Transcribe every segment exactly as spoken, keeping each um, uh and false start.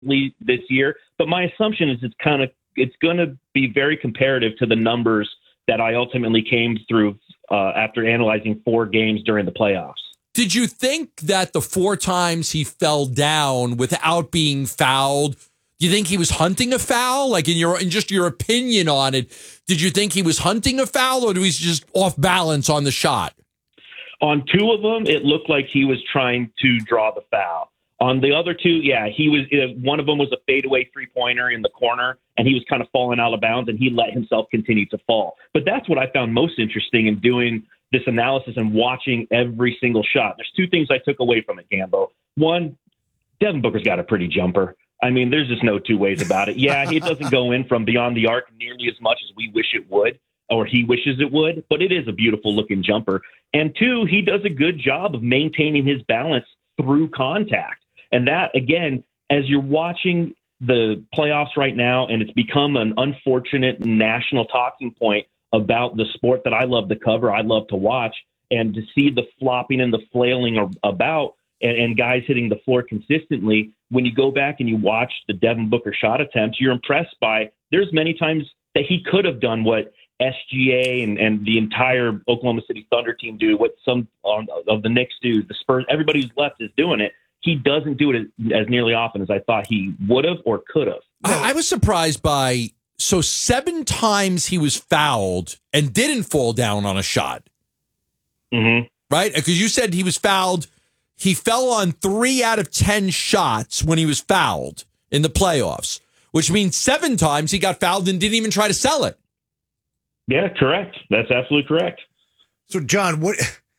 this year. But my assumption is it's kind of it's going to be very comparative to the numbers that I ultimately came through uh, after analyzing four games during the playoffs. Did you think that the four times he fell down without being fouled, do you think he was hunting a foul? Like in your in just your opinion on it, did you think he was hunting a foul, or was he just off balance on the shot? On two of them, it looked like he was trying to draw the foul. On the other two, yeah, he was. One of them was a fadeaway three-pointer in the corner, and he was kind of falling out of bounds, and he let himself continue to fall. But that's what I found most interesting in doing this analysis and watching every single shot. There's two things I took away from it, Gambo. One, Devin Booker's got a pretty jumper. I mean, there's just no two ways about it. Yeah, it doesn't go in from beyond the arc nearly as much as we wish it would, or he wishes it would, but it is a beautiful-looking jumper. And two, he does a good job of maintaining his balance through contact. And that, again, as you're watching the playoffs right now, and it's become an unfortunate national talking point about the sport that I love to cover, I love to watch, and to see the flopping and the flailing about and, and guys hitting the floor consistently, when you go back and you watch the Devin Booker shot attempts, you're impressed by there's many times that he could have done what S G A and, and the entire Oklahoma City Thunder team do, what some um, of the Knicks do, the Spurs, everybody who's left is doing it. He doesn't do it as, as nearly often as I thought he would have or could have. I, I was surprised by, so seven times he was fouled and didn't fall down on a shot. Mm-hmm. Right? Because you said he was fouled. He fell on three out of ten shots when he was fouled in the playoffs, which means seven times he got fouled and didn't even try to sell it. Yeah, correct. That's absolutely correct. So, John, what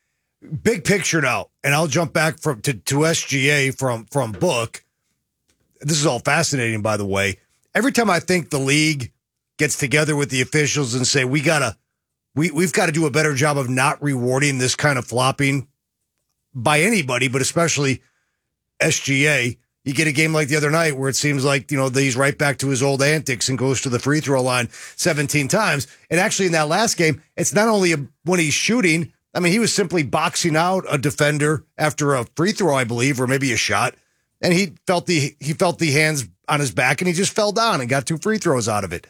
big picture now, and I'll jump back from to, to S G A from from Book. This is all fascinating, by the way. Every time I think the league gets together with the officials and say we gotta, we we've got to do a better job of not rewarding this kind of flopping by anybody, but especially S G A. You get a game like the other night where it seems like, you know, he's right back to his old antics and goes to the free throw line seventeen times. And actually in that last game, it's not only a, when he's shooting, I mean, he was simply boxing out a defender after a free throw, I believe, or maybe a shot. And he felt the he felt the hands on his back and he just fell down and got two free throws out of it.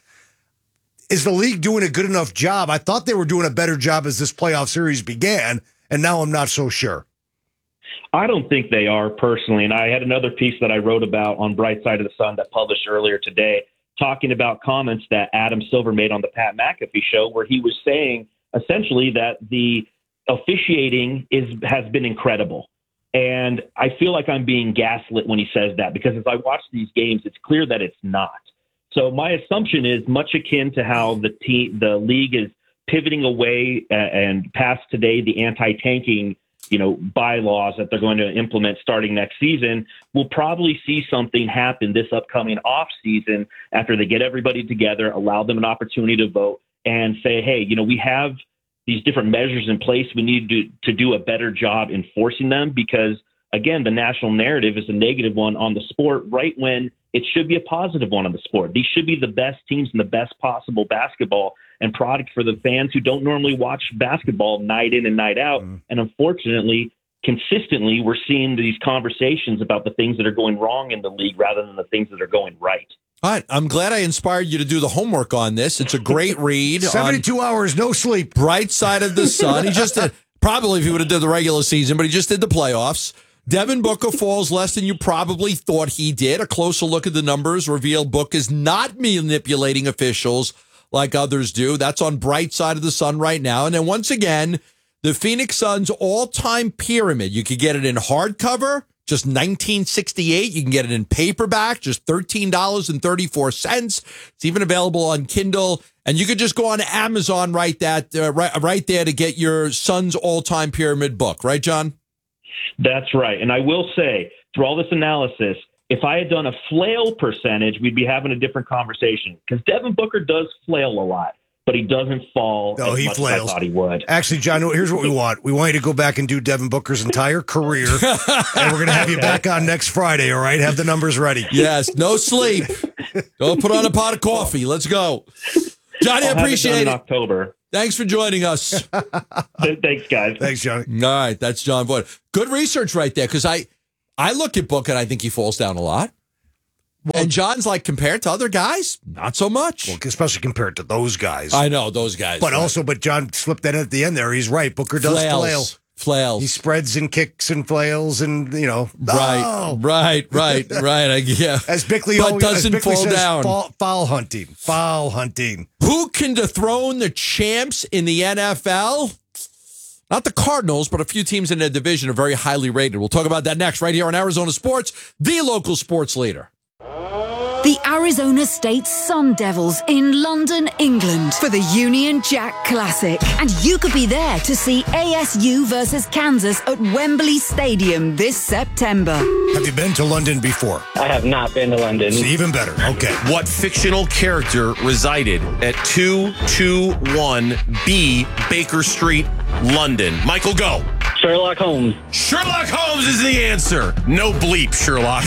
Is the league doing a good enough job? I thought they were doing a better job as this playoff series began, and now I'm not so sure. I don't think they are personally. And I had another piece that I wrote about on Bright Side of the Sun that published earlier today, talking about comments that Adam Silver made on the Pat McAfee show, where he was saying essentially that the officiating is has been incredible. And I feel like I'm being gaslit when he says that, because as I watch these games, it's clear that it's not. So my assumption is much akin to how the team, the league is pivoting away uh, and past today the anti-tanking you know, bylaws that they're going to implement starting next season. We'll probably see something happen this upcoming off season after they get everybody together, allow them an opportunity to vote, and say, hey, you know, we have these different measures in place. We need to, to do a better job enforcing them, because, again, the national narrative is a negative one on the sport, right when it should be a positive one on the sport. These should be the best teams and the best possible basketball and product for the fans who don't normally watch basketball night in and night out. Mm. And unfortunately, consistently, we're seeing these conversations about the things that are going wrong in the league rather than the things that are going right. All right. I'm glad I inspired you to do the homework on this. It's a great read. seventy-two hours, no sleep. Bright Side of the Sun. He just did, probably if he would have did the regular season, but he just did the playoffs. Devin Booker falls less than you probably thought he did. A closer look at the numbers reveal Book is not manipulating officials like others do. That's on Bright Side of the Sun right now. And then once again, the Phoenix Suns all-time pyramid. You can get it in hardcover, just nineteen sixty-eight. You can get it in paperback, just thirteen dollars and thirty-four cents. It's even available on Kindle. And you could just go on Amazon right that uh, right, right there to get your Suns all-time pyramid book. Right, John? That's right. And I will say, through all this analysis, if I had done a flail percentage, we'd be having a different conversation, because Devin Booker does flail a lot, but he doesn't fall no, as he much flails. as I thought he would. Actually, John, here's what we want. We want you to go back and do Devin Booker's entire career, and we're going to have you back on next Friday, all right? Have the numbers ready. Yes, no sleep. Go put on a pot of coffee. Let's go. Johnny, I'll I appreciate have it. it. Done in October. Thanks for joining us. Thanks, guys. Thanks, Johnny. All right, that's John Boyd. Good research right there, because I, I look at Book and I think he falls down a lot. and John's like, compared to other guys, not so much. Well, especially compared to those guys. I know, those guys. But right. also, but John slipped that in at the end there. He's right. Booker does Flails. flail. Flails. He spreads and kicks and flails and, you know. Right, oh! right, right, right. I, yeah. As Bickley but always, doesn't as Bickley fall says, down. Foul, foul hunting. Foul hunting. Who can dethrone the champs in the N F L? Not the Cardinals, but a few teams in their division are very highly rated. We'll talk about that next right here on Arizona Sports, the local sports leader. The Arizona State Sun Devils in London, England for the Union Jack Classic. And you could be there to see A S U versus Kansas at Wembley Stadium this September. Have you been to London before? I have not been to London. It's even better. Okay. What fictional character resided at two two one B Baker Street, London? Michael, go. Sherlock Holmes. Sherlock Holmes is the answer. No bleep, Sherlock.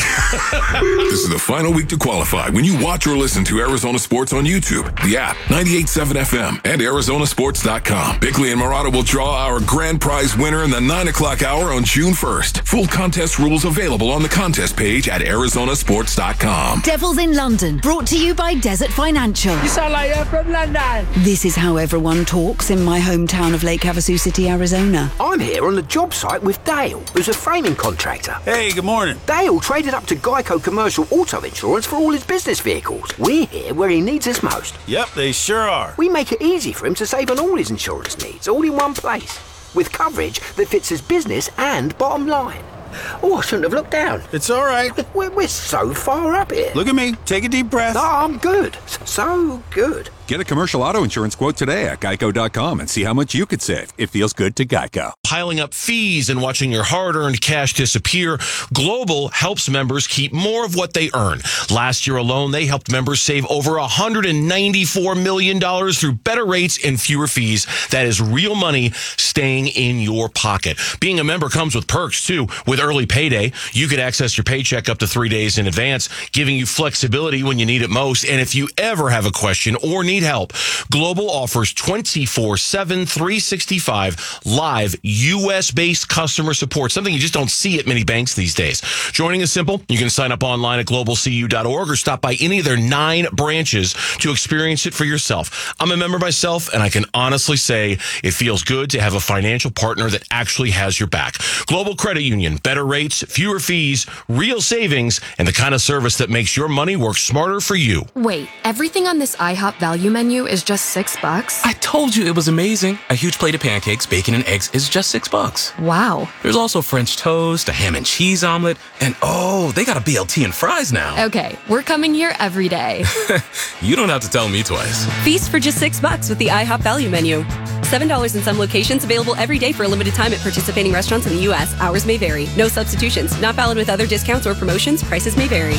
This is the final week to qualify when you watch or listen to Arizona Sports on YouTube, the app, ninety-eight point seven F M, and Arizona Sports dot com. Bickley and Murata will draw our grand prize winner in the nine o'clock hour on June first. Full contest rules available on the contest page at Arizona Sports dot com. Devils in London, brought to you by Desert Financial. You sound like you're from London. This is how everyone talks in my hometown of Lake Havasu City, Arizona. I'm here on the job site with Dale, who's a framing contractor. Hey, good morning. Dale traded up to Geico Commercial Auto Insurance for all his business vehicles. We're here where he needs us most. Yep, they sure are. We make it easy for him to save on all his insurance needs, all in one place, with coverage that fits his business and bottom line. Oh, I shouldn't have looked down. It's all right. We're, we're so far up here. Look at me. Take a deep breath. No, I'm good. So good. Get a commercial auto insurance quote today at geico dot com and see how much you could save. It feels good to Geico. Piling up fees and watching your hard-earned cash disappear, Global helps members keep more of what they earn. Last year alone, they helped members save over one hundred ninety-four million dollars through better rates and fewer fees. That is real money staying in your pocket. Being a member comes with perks, too. With early payday, you could access your paycheck up to three days in advance, giving you flexibility when you need it most. And if you ever have a question or need help, Global offers twenty-four seven, three sixty-five live U S-based customer support, something you just don't see at many banks these days. Joining is simple. You can sign up online at global c u dot org or stop by any of their nine branches to experience it for yourself. I'm a member myself, and I can honestly say it feels good to have a financial partner that actually has your back. Global Credit Union, better rates, fewer fees, real savings, and the kind of service that makes your money work smarter for you. Wait, everything on this IHOP value menu is just six bucks? I told you it was amazing. A huge plate of pancakes, bacon, and eggs is just six bucks. Wow. There's also French toast, a ham and cheese omelet, and oh, they got a B L T and fries now. Okay, we're coming here every day. You don't have to tell me twice. Feast for just six bucks with the IHOP value menu. seven dollars in some locations, available every day for a limited time at participating restaurants in the U S. Hours may vary. No substitutions. Not valid with other discounts or promotions. Prices may vary.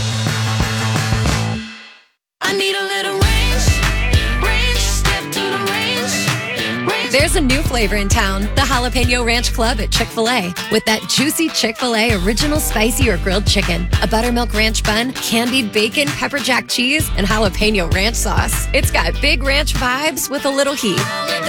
I need a little range, range, step to the range, range. There's a new flavor in town, the Jalapeno Ranch Club at Chick-fil-A. With that juicy Chick-fil-A original spicy or grilled chicken, a buttermilk ranch bun, candied bacon, pepper jack cheese, and jalapeno ranch sauce. It's got big ranch vibes with a little heat.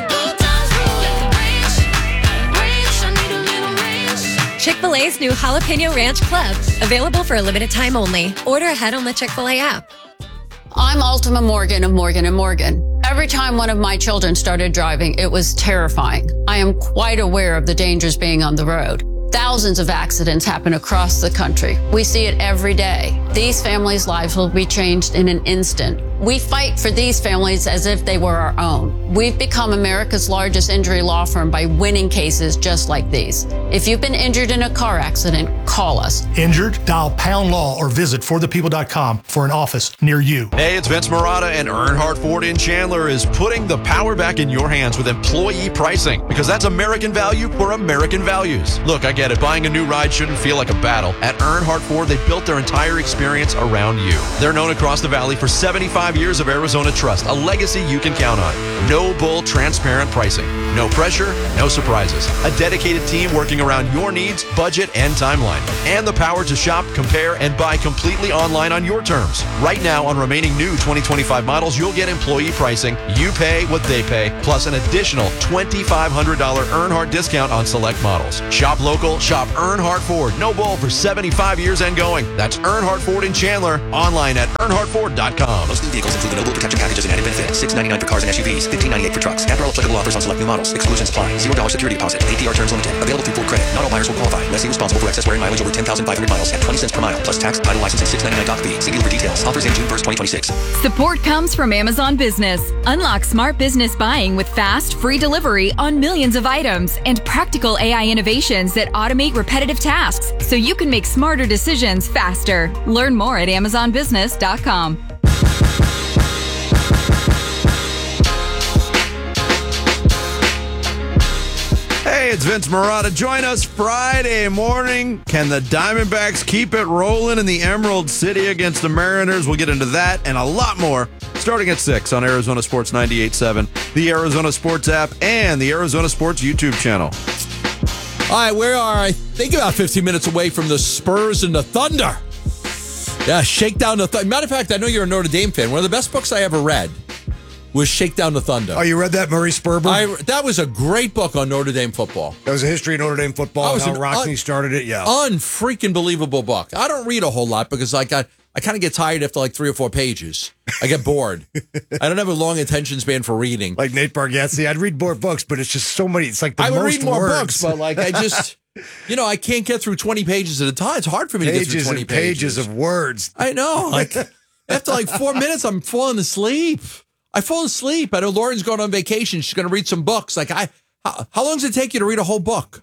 Chick-fil-A's new Jalapeno Ranch Club, available for a limited time only. Order ahead on the Chick-fil-A app. I'm Ultima Morgan of Morgan and Morgan. Every time one of my children started driving, it was terrifying. I am quite aware of the dangers being on the road. Thousands of accidents happen across the country. We see it every day. These families' lives will be changed in an instant. We fight for these families as if they were our own. We've become America's largest injury law firm by winning cases just like these. If you've been injured in a car accident, call us. Injured? Dial pound law or visit for the people dot com for an office near you. Hey, it's Vince Murata, and Earnhardt Ford in Chandler is putting the power back in your hands with employee pricing, because that's American value for American values. Look, I get it. Buying a new ride shouldn't feel like a battle. At Earnhardt Ford, they built their entire experience around you. They're known across the valley for seventy-five years of Arizona trust, a legacy you can count on. No bull, transparent pricing. No pressure, no surprises. A dedicated team working around your needs, budget, and timeline. And the power to shop, compare, and buy completely online on your terms. Right now, on remaining new twenty twenty-five models, you'll get employee pricing. You pay what they pay, plus an additional twenty-five hundred dollars Earnhardt discount on select models. Shop local, shop Earnhardt Ford. No bull for seventy-five years and going. That's Earnhardt Ford in Chandler. Online at earnhardt ford dot com. Most new vehicles include the Noble Protection Packages and added benefit. six ninety-nine for cars and S U Vs, fifteen ninety-eight for trucks. After all applicable offers on select new models. Exclusions apply. Zero dollar security deposit. A P R terms limited. Available through Ford Credit. Not all buyers will qualify. Lessee responsible for excess wearing mileage over ten thousand five hundred miles at twenty cents per mile plus tax, title, license, and six ninety-nine doc fee. See dealer for details. Offers in June first, twenty twenty-six. Support comes from Amazon Business. Unlock smart business buying with fast, free delivery on millions of items and practical A I innovations that automate repetitive tasks so you can make smarter decisions faster. Learn more at amazon business dot com. Hey, it's Vince Marotta. Join us Friday morning. Can the Diamondbacks keep it rolling in the Emerald City against the Mariners? We'll get into that and a lot more starting at six on Arizona Sports ninety-eight point seven, the Arizona Sports app, and the Arizona Sports YouTube channel. All right, we are, I think, about fifteen minutes away from the Spurs and the Thunder. Yeah, Shake Down the Thunder. Matter of fact, I know you're a Notre Dame fan. One of the best books I ever read was Shake Down the Thunder. Oh, you read that, Murray Sperber? I, that was a great book on Notre Dame football. That was a history of Notre Dame football and how Rockne un- started it, yeah. Unfreaking believable book. I don't read a whole lot because like I, I kind of get tired after like three or four pages. I get bored. I don't have a long attention span for reading. Like Nate Bargatze, I'd read more books, but it's just so many. It's like the I would most read more words. books, but like I just, you know, I can't get through twenty pages at a time. It's hard for me pages to get through twenty and pages. pages of words. I know. Like after like four minutes, I'm falling asleep. I fall asleep. I know Lauren's going on vacation. She's going to read some books. Like I, how, how long does it take you to read a whole book?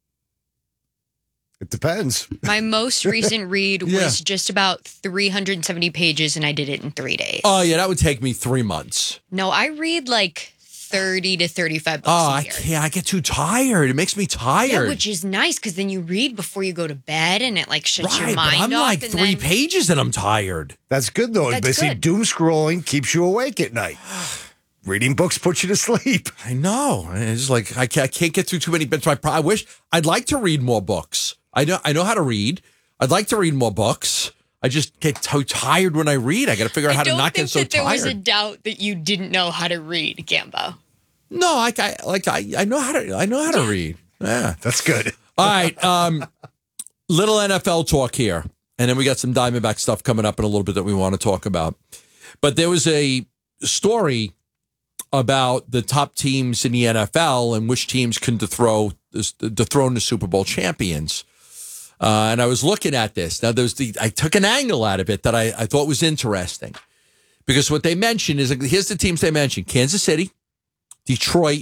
It depends. My most recent read Yeah. was just about three hundred seventy pages, and I did it in three days. Oh yeah, that would take me three months. No, I read like thirty to thirty-five books Oh, a I year. can't. I get too tired. It makes me Yeah, tired. which is nice because then you read before you go to bed, and it like shuts right, your but mind I'm off. like and three then, pages and I'm tired. That's good, though. That's but see, good. doom scrolling keeps you awake at night. Reading books puts you to sleep. I know. It's like I can't, I can't get through too many bits. I, pro- I wish I'd like to read more books. I know. I know how to read. I'd like to read more books. I just get so tired when I read. I got to figure out how I to don't not think get so that there tired. was a doubt that you didn't know how to read, Gambo. No, like I like I, I know how to I know how to read. Yeah, that's good. All right, um, little N F L talk here, and then we got some Diamondback stuff coming up in a little bit that we want to talk about. But there was a story about the top teams in the N F L and which teams can dethrone dethrone the Super Bowl champions. Uh, and I was looking at this. Now, there's the I took an angle out of it that I, I thought was interesting because what they mentioned is here's the teams they mentioned: Kansas City, Detroit,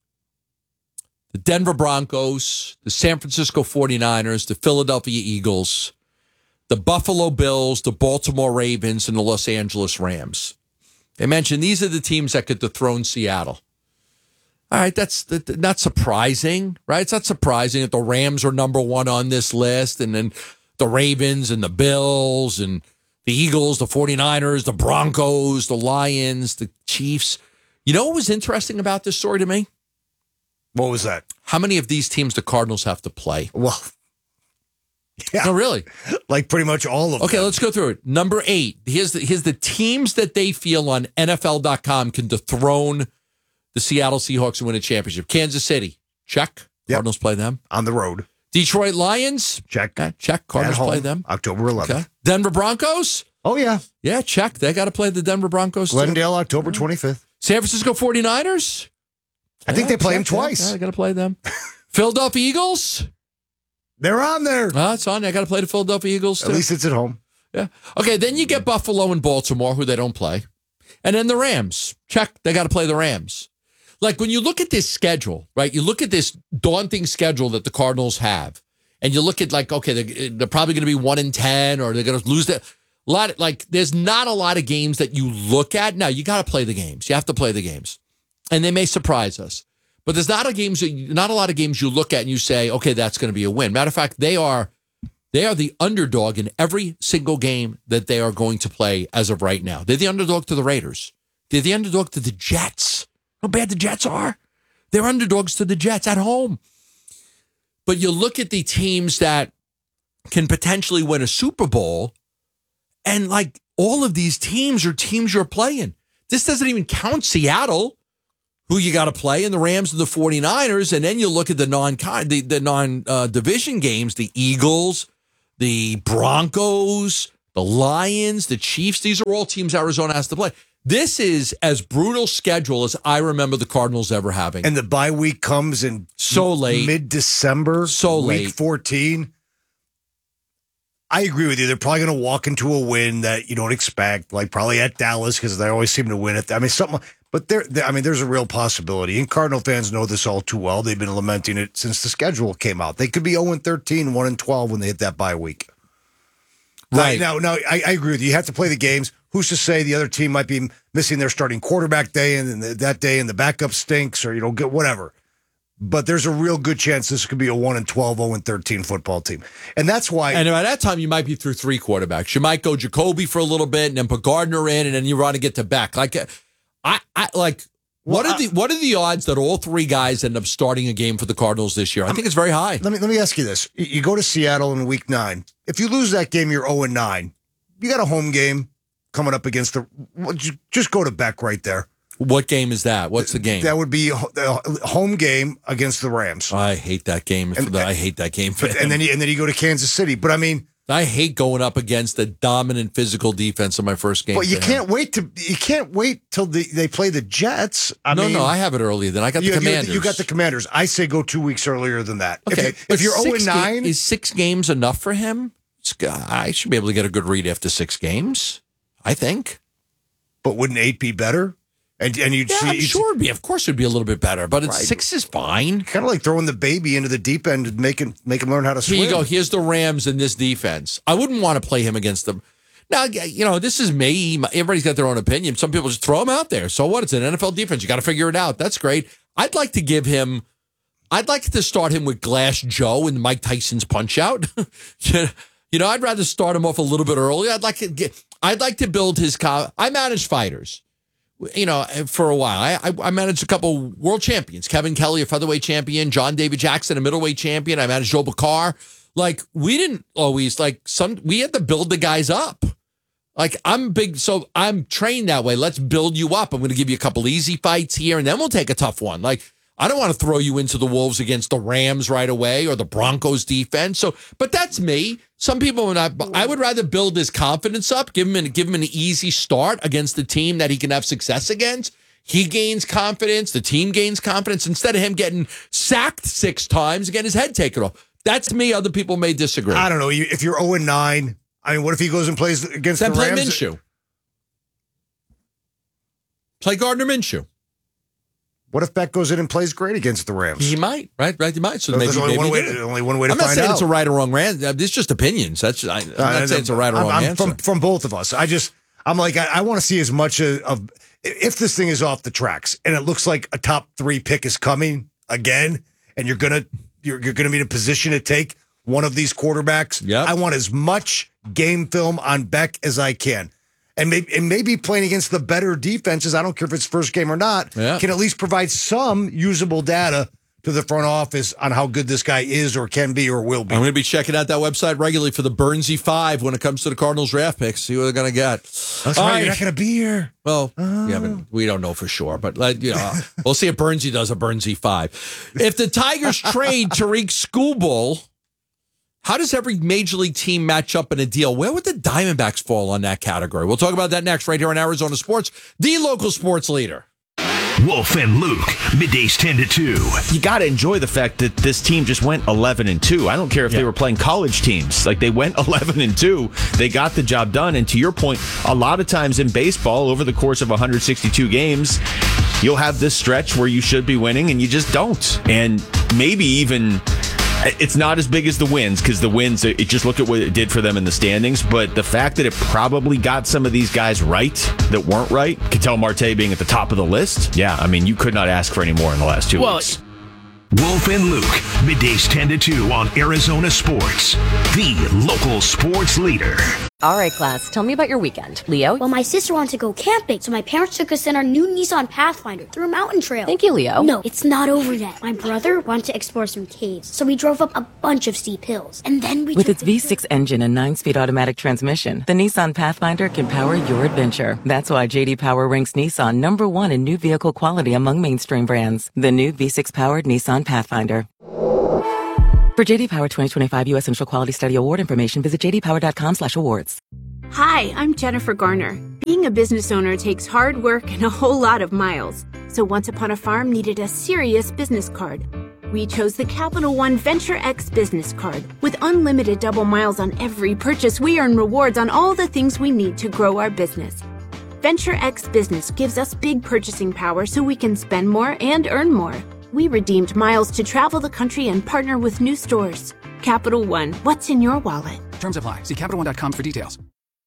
the Denver Broncos, the San Francisco forty-niners, the Philadelphia Eagles, the Buffalo Bills, the Baltimore Ravens, and the Los Angeles Rams. They mentioned these are the teams that could dethrone Seattle. All right, that's that, not surprising, right? It's not surprising that the Rams are number one on this list, and then the Ravens and the Bills and the Eagles, the forty-niners, the Broncos, the Lions, the Chiefs. You know what was interesting about this story to me? What was that? How many of these teams the Cardinals have to play? Well, yeah. No, really? Like pretty much all of Okay, them. let's go through it. Number eight. Here's the, here's the teams that they feel on N F L dot com can dethrone the Seattle Seahawks and win a championship. Kansas City, check. Yep. Cardinals play them. On the road. Detroit Lions, check. Uh, check. Cardinals At home, play them. October eleventh. Okay. Denver Broncos. Oh, yeah. Yeah, check. They got to play the Denver Broncos. too. Glendale, October twenty-fifth. San Francisco forty-niners. I think Yeah, they play check, them yeah, twice. Yeah, I got to play them. Philadelphia Eagles. They're on there. Oh, it's on. I got to play the Philadelphia Eagles too. At least it's at home. Yeah. Okay, then you get Buffalo and Baltimore, who they don't play. And then the Rams. Check. They got to play the Rams. Like when you look at this schedule, right? You look at this daunting schedule that the Cardinals have, and you look at like, okay, they're, they're probably going to be one in ten, or they're going to lose that. A lot of, like, there's not a lot of games that you look at. Now, you got to play the games. You have to play the games. And they may surprise us. But there's not a games that you, not a lot of games you look at and you say, okay, that's going to be a win. Matter of fact, they are they are the underdog in every single game that they are going to play as of right now. They're the underdog to the Raiders. They're the underdog to the Jets. How bad the Jets are. They're underdogs to the Jets at home. But you look at the teams that can potentially win a Super Bowl, and like all of these teams are teams you're playing. This doesn't even count Seattle, who you got to play, and the Rams and the forty-niners. And then you look at the non the, the non uh, division games, the Eagles, the Broncos, the Lions, the Chiefs. These are all teams Arizona has to play. This is as brutal schedule as I remember the Cardinals ever having. And the bye week comes in so late, mid-December, so week late, fourteen. I agree with you. They're probably going to walk into a win that you don't expect, like probably at Dallas because they always seem to win it. I mean, something. But there, I mean, there's a real possibility, and Cardinal fans know this all too well. They've been lamenting it since the schedule came out. They could be zero and thirteen, one and twelve when they hit that bye week. Right now, now I, I agree with you. You have to play the games. Who's to say the other team might be missing their starting quarterback day and then that day, and the backup stinks, or you know, get whatever. But there's a real good chance this could be a one and twelve, zero and thirteen football team, and that's why. And by that time, you might be through three quarterbacks. You might go Jacoby for a little bit, and then put Gardner in, and then you want to get to Beck. Like, I, I like. What Well, are the what are the odds that all three guys end up starting a game for the Cardinals this year? I think it's very high. Let me let me ask you this: you go to Seattle in week nine. If you lose that game, you're zero and nine. You got a home game coming up against the. Just go to Beck right there. What game is that? What's the game? That would be the home game against the Rams. I hate that game. And- I hate that game for them. And then you, and then you go to Kansas City. But I mean, I hate going up against the dominant physical defense of my first game. but you for him. can't wait to you can't wait till the, they play the Jets. I no, mean, no, I have it earlier than I got the you, you- Commanders. You, got the Commanders. I say go two weeks earlier than that. Okay, If, but if you're zero six and ga- nine, is six games enough for him? It's- I should be able to get a good read after six games. I think. but wouldn't eight be better? And and you'd Yeah, see, I'm you'd sure it'd be. Of course, it'd be a little bit better, but it's, Right. six is fine. kind of like throwing the baby into the deep end and making make him learn how to swim. Here you go. Here's the Rams in this defense. I wouldn't want to play him against them. Now, you know, this is me. Everybody's got their own opinion. Some people just throw him out there. So what? It's an N F L defense. You got to figure it out. That's great. I'd like to give him, I'd like to start him with Glass Joe and Mike Tyson's Punch Out. You know, I'd rather start him off a little bit early. I'd like to get, I'd like to build his, co- I manage fighters. You know, for a while, I, I I managed a couple world champions. Kevin Kelly, a featherweight champion. John David Jackson, a middleweight champion. I managed Joe Bakar. Like, we didn't always, like, some, we had to build the guys up. Like, I'm big, so I'm trained that way. Let's build you up. I'm going to give you a couple easy fights here, and then we'll take a tough one. Like, I don't want to throw you into the Wolves against the Rams right away or the Broncos defense. So, but that's me. Some people are not. I would rather build his confidence up, give him an, give him an easy start against the team that he can have success against. He gains confidence. The team gains confidence instead of him getting sacked six times and getting his head taken off. That's me. Other people may disagree. I don't know. You- If you're zero and nine, I mean, what if he goes and plays against Then the play Rams? Minshew. Play Gardner Minshew. What if Beck goes in and plays great against the Rams? He might, right? Right, he might. So There's maybe, only maybe one way. do it. Only one way to I'm not find saying out. it's a right or wrong answer. It's just opinions. That's I, I'm not Uh, saying it's a right or wrong I'm, I'm answer. From, from both of us. I just, I'm like, I, I want to see as much of, of, if this thing is off the tracks and it looks like a top three pick is coming again, and you're gonna, you're, you're gonna be in a position to take one of these quarterbacks. Yep. I want as much game film on Beck as I can. And maybe, and maybe playing against the better defenses, I don't care if it's first game or not, Yeah. can at least provide some usable data to the front office on how good this guy is or can be or will be. I'm going to be checking out that website regularly for the Bernsey Five when it comes to the Cardinals draft picks. See what they're going to get. That's All right. right. You're not going to be here. Well, yeah, but we don't know for sure, but like, you know, we'll see if Bernsey does a Bernsey Five. If the Tigers trade Tariq Skubal, how does every major league team match up in a deal? Where would the Diamondbacks fall on that category? We'll talk about that next right here on Arizona Sports, the local sports leader. Wolf and Luke, middays ten to two. You got to enjoy the fact that this team just went eleven and two. I don't care if Yeah. they were playing college teams. Like, they went eleven and two. They got the job done. And to your point, a lot of times in baseball, over the course of one hundred sixty-two games, you'll have this stretch where you should be winning and you just don't. And maybe even it's not as big as the wins, because the wins, it just look at what it did for them in the standings. But the fact that it probably got some of these guys right that weren't right, Ketel Marte being at the top of the list, yeah, I mean, you could not ask for any more in the last two Well, weeks. Wolf and Luke, middays ten to two on Arizona Sports, the local sports leader. All right, class, tell me about your weekend. Leo? Well, my sister wanted to go camping, so my parents took us in our new Nissan Pathfinder through a mountain trail. Thank you, Leo. No, it's not over yet. My brother wanted to explore some caves, so we drove up a bunch of steep hills. And then we With took its V six engine and nine-speed automatic transmission, the Nissan Pathfinder can power your adventure. That's why J D Power ranks Nissan number one in new vehicle quality among mainstream brands. The new V six-powered Nissan Pathfinder. For J D Power twenty twenty-five U S Central Quality Study Award information, visit j d power dot com slash awards. Hi, I'm Jennifer Garner. Being a business owner takes hard work and a whole lot of miles. So Once Upon a Farm needed a serious business card. We chose the Capital One Venture X business card. With unlimited double miles on every purchase, we earn rewards on all the things we need to grow our business. Venture X Business gives us big purchasing power so we can spend more and earn more. We redeemed miles to travel the country and partner with new stores. Capital One, what's in your wallet? Terms apply. See Capital One dot com for details.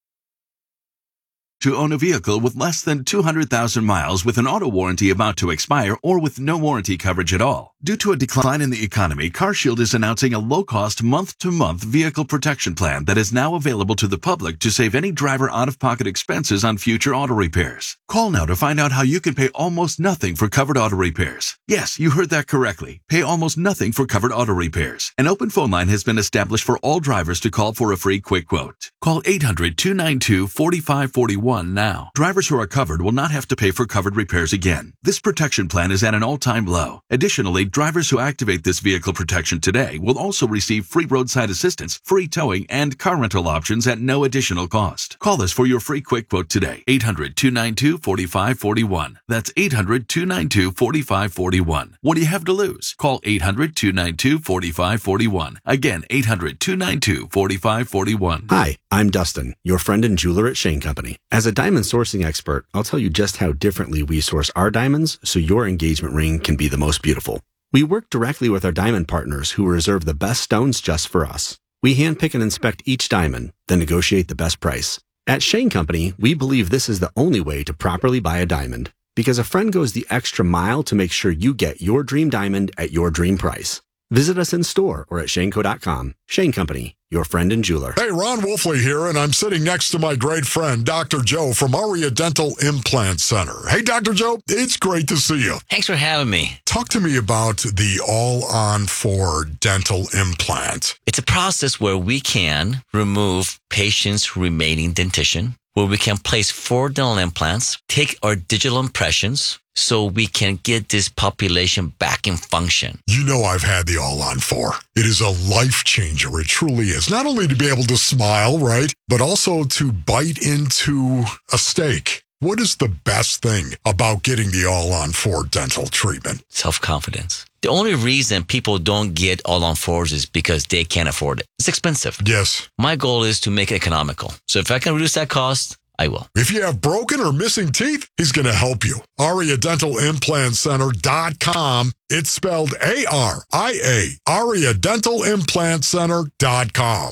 To own a vehicle with less than two hundred thousand miles with an auto warranty about to expire or with no warranty coverage at all. Due to a decline in the economy, CarShield is announcing a low-cost month-to-month vehicle protection plan that is now available to the public to save any driver out-of-pocket expenses on future auto repairs. Call now to find out how you can pay almost nothing for covered auto repairs. Yes, you heard that correctly. Pay almost nothing for covered auto repairs. An open phone line has been established for all drivers to call for a free quick quote. Call eight hundred, two nine two, four five four one now. Drivers who are covered will not have to pay for covered repairs again. This protection plan is at an all-time low. Additionally, drivers who activate this vehicle protection today will also receive free roadside assistance, free towing, and car rental options at no additional cost. Call us for your free quick quote today. eight hundred, two nine two, four five four one. That's eight hundred, two nine two, four five four one. What do you have to lose? Call eight hundred, two nine two, four five four one. Again, eight hundred, two nine two, four five four one. Hi, I'm Dustin, your friend and jeweler at Shane Company. As a diamond sourcing expert, I'll tell you just how differently we source our diamonds so your engagement ring can be the most beautiful. We work directly with our diamond partners who reserve the best stones just for us. We handpick and inspect each diamond, then negotiate the best price. At Shane Company, we believe this is the only way to properly buy a diamond, because a friend goes the extra mile to make sure you get your dream diamond at your dream price. Visit us in store or at shane co dot com. Shane Company, your friend and jeweler. Hey, Ron Wolfley here, and I'm sitting next to my great friend, Doctor Joe from Aria Dental Implant Center. Hey, Doctor Joe, it's great to see you. Thanks for having me. Talk to me about the All-On four dental implant. It's a process where we can remove patients' remaining dentition, where we can place four dental implants, take our digital impressions, so we can get this population back in function. You know I've had the All-On four. It is a life changer. It truly is. Not only to be able to smile, right, but also to bite into a steak. What is the best thing about getting the All-On four dental treatment? Self-confidence. The only reason people don't get All-On fours is because they can't afford it. It's expensive. Yes. My goal is to make it economical. So if I can reduce that cost, I will. If you have broken or missing teeth, he's going to help you. Aria Dental Implant Center dot com. It's spelled A R I A. Aria Dental Implant Center dot com.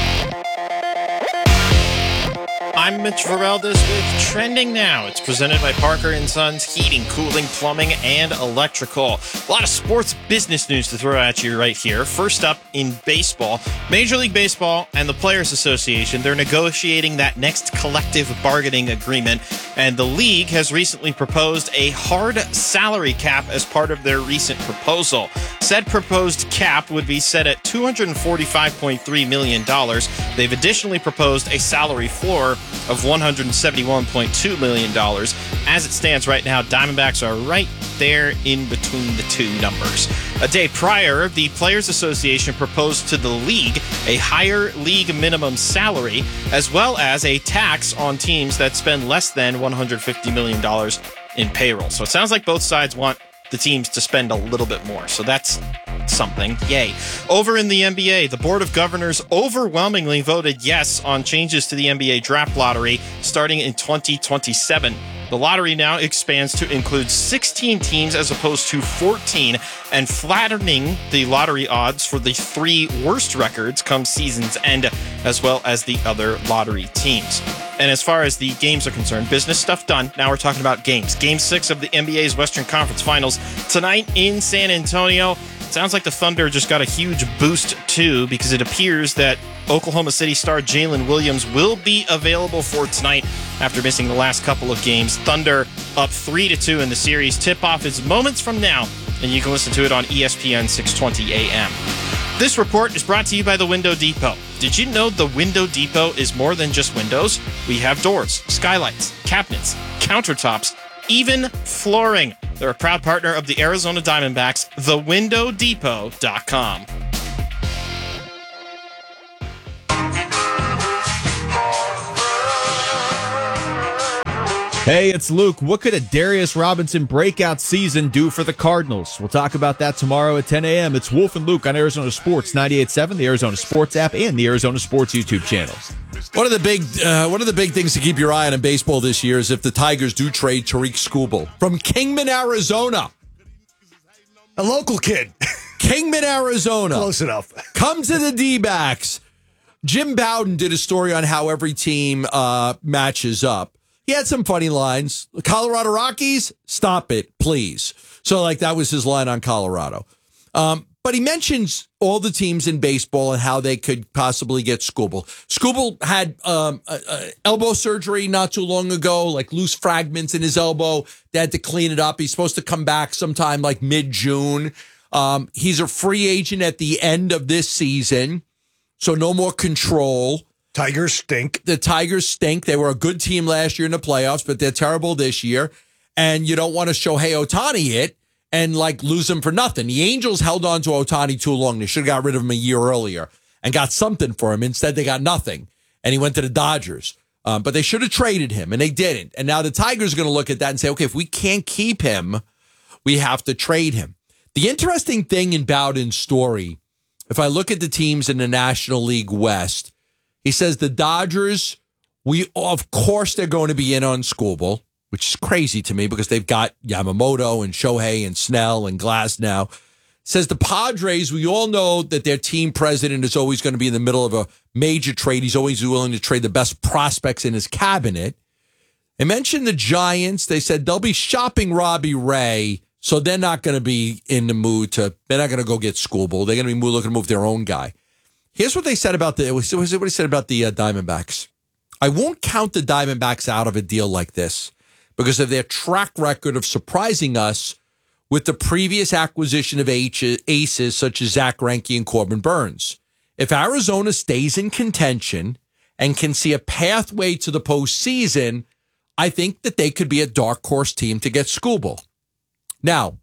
I'm Mitch Vereldes with Trending Now. It's presented by Parker and Sons Heating, Cooling, Plumbing, and Electrical. A lot of sports business news to throw at you right here. First up in baseball, Major League Baseball and the Players Association, they're negotiating that next collective bargaining agreement, and the league has recently proposed a hard salary cap as part of their recent proposal. Said proposed cap would be set at two hundred forty-five point three million dollars. They've additionally proposed a salary floor of one hundred seventy-one point two million dollars. As it stands right now, Diamondbacks are right there in between the two numbers. A day prior, the Players Association proposed to the league a higher league minimum salary, as well as a tax on teams that spend less than one hundred fifty million dollars in payroll. So it sounds like both sides want the teams to spend a little bit more. So that's something. Yay. Over in the N B A, the Board of Governors overwhelmingly voted yes on changes to the N B A draft lottery starting in twenty twenty-seven. The lottery now expands to include sixteen teams as opposed to fourteen, and flattening the lottery odds for the three worst records come season's end, as well as the other lottery teams. And as far as the games are concerned, business stuff done. Now we're talking about games. Game six of the N B A's Western Conference Finals tonight in San Antonio. Sounds like the Thunder just got a huge boost too, because it appears that Oklahoma City star Jalen Williams will be available for tonight after missing the last couple of games. Thunder up three to two in the series. Tip-off is moments from now, and you can listen to it on E S P N six twenty A M. This report is brought to you by the Window Depot. Did you know the Window Depot is more than just windows? We have doors, skylights, cabinets, countertops, even flooring. They're a proud partner of the Arizona Diamondbacks, the window depot dot com. Hey, it's Luke. What could a Darius Robinson breakout season do for the Cardinals? We'll talk about that tomorrow at ten a.m. It's Wolf and Luke on Arizona Sports ninety-eight point seven, the Arizona Sports app, and the Arizona Sports YouTube channels. One of the big, uh, one of the big things to keep your eye on in baseball this year is if the Tigers do trade Tariq Skubal from Kingman, Arizona, a local kid, Kingman, Arizona, close enough. Come to the D-backs. Jim Bowden did a story on how every team uh, matches up. He had some funny lines. Colorado Rockies, stop it, please. So, like, that was his line on Colorado. Um, but he mentions all the teams in baseball and how they could possibly get Skubal. Skubal had um, a, a elbow surgery not too long ago, like loose fragments in his elbow. They had to clean it up. He's supposed to come back sometime like mid-June. Um, he's a free agent at the end of this season, so no more control. Tigers stink. The Tigers stink. They were a good team last year in the playoffs, but they're terrible this year. And you don't want to Shohei Ohtani it and, like, lose him for nothing. The Angels held on to Ohtani too long. They should have got rid of him a year earlier and got something for him. Instead, they got nothing. And he went to the Dodgers. Um, but they should have traded him, and they didn't. And now the Tigers are going to look at that and say, okay, if we can't keep him, we have to trade him. The interesting thing in Bowden's story, if I look at the teams in the National League West, he says the Dodgers, we of course they're going to be in on Skubal, which is crazy to me because they've got Yamamoto and Shohei and Snell and Glass now. Says the Padres, we all know that their team president is always going to be in the middle of a major trade. He's always willing to trade the best prospects in his cabinet. They mentioned the Giants. They said they'll be shopping Robbie Ray, so they're not going to be in the mood to, they're not going to go get Skubal. They're going to be looking to move their own guy. Here's what they said about the, what he said about the uh, Diamondbacks. I won't count the Diamondbacks out of a deal like this because of their track record of surprising us with the previous acquisition of aces such as Zach Greinke and Corbin Burns. If Arizona stays in contention and can see a pathway to the postseason, I think that they could be a dark horse team to get Skubal. Now,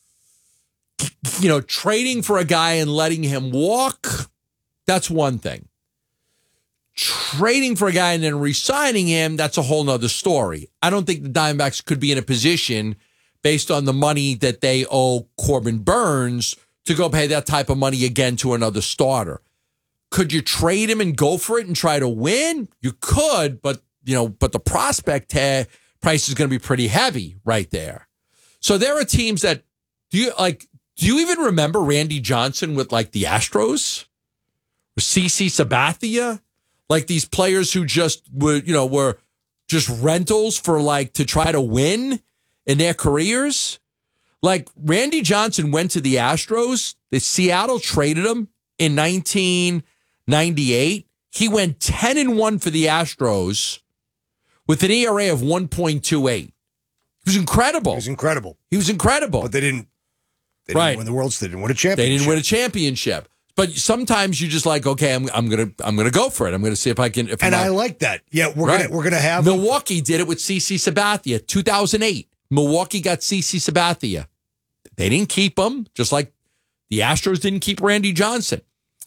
you know, trading for a guy and letting him walk, that's one thing. Trading for a guy and then re-signing him, that's a whole nother story. I don't think the Diamondbacks could be in a position based on the money that they owe Corbin Burns to go pay that type of money again to another starter. Could you trade him and go for it and try to win? You could, but you know, but the prospect tag price is going to be pretty heavy right there. So there are teams that do you like? Do you even remember Randy Johnson with like the Astros? Or C C Sabathia? Like these players who just were, you know, were just rentals for like to try to win in their careers. Like Randy Johnson went to the Astros. The Seattle traded him in nineteen ninety-eight. He went ten and one for the Astros with an E R A of one point two eight. He was incredible. He was incredible. He was incredible. But they didn't, they didn't right. win the World Series. They didn't win a championship. They didn't win a championship. But sometimes you just like, okay, I'm I'm gonna I'm gonna go for it. I'm gonna see if I can. If and I'm I not, like that. Yeah, we're right. gonna we're gonna have Milwaukee did it with C C Sabathia, two thousand eight. Milwaukee got C C Sabathia. They didn't keep him, just like the Astros didn't keep Randy Johnson.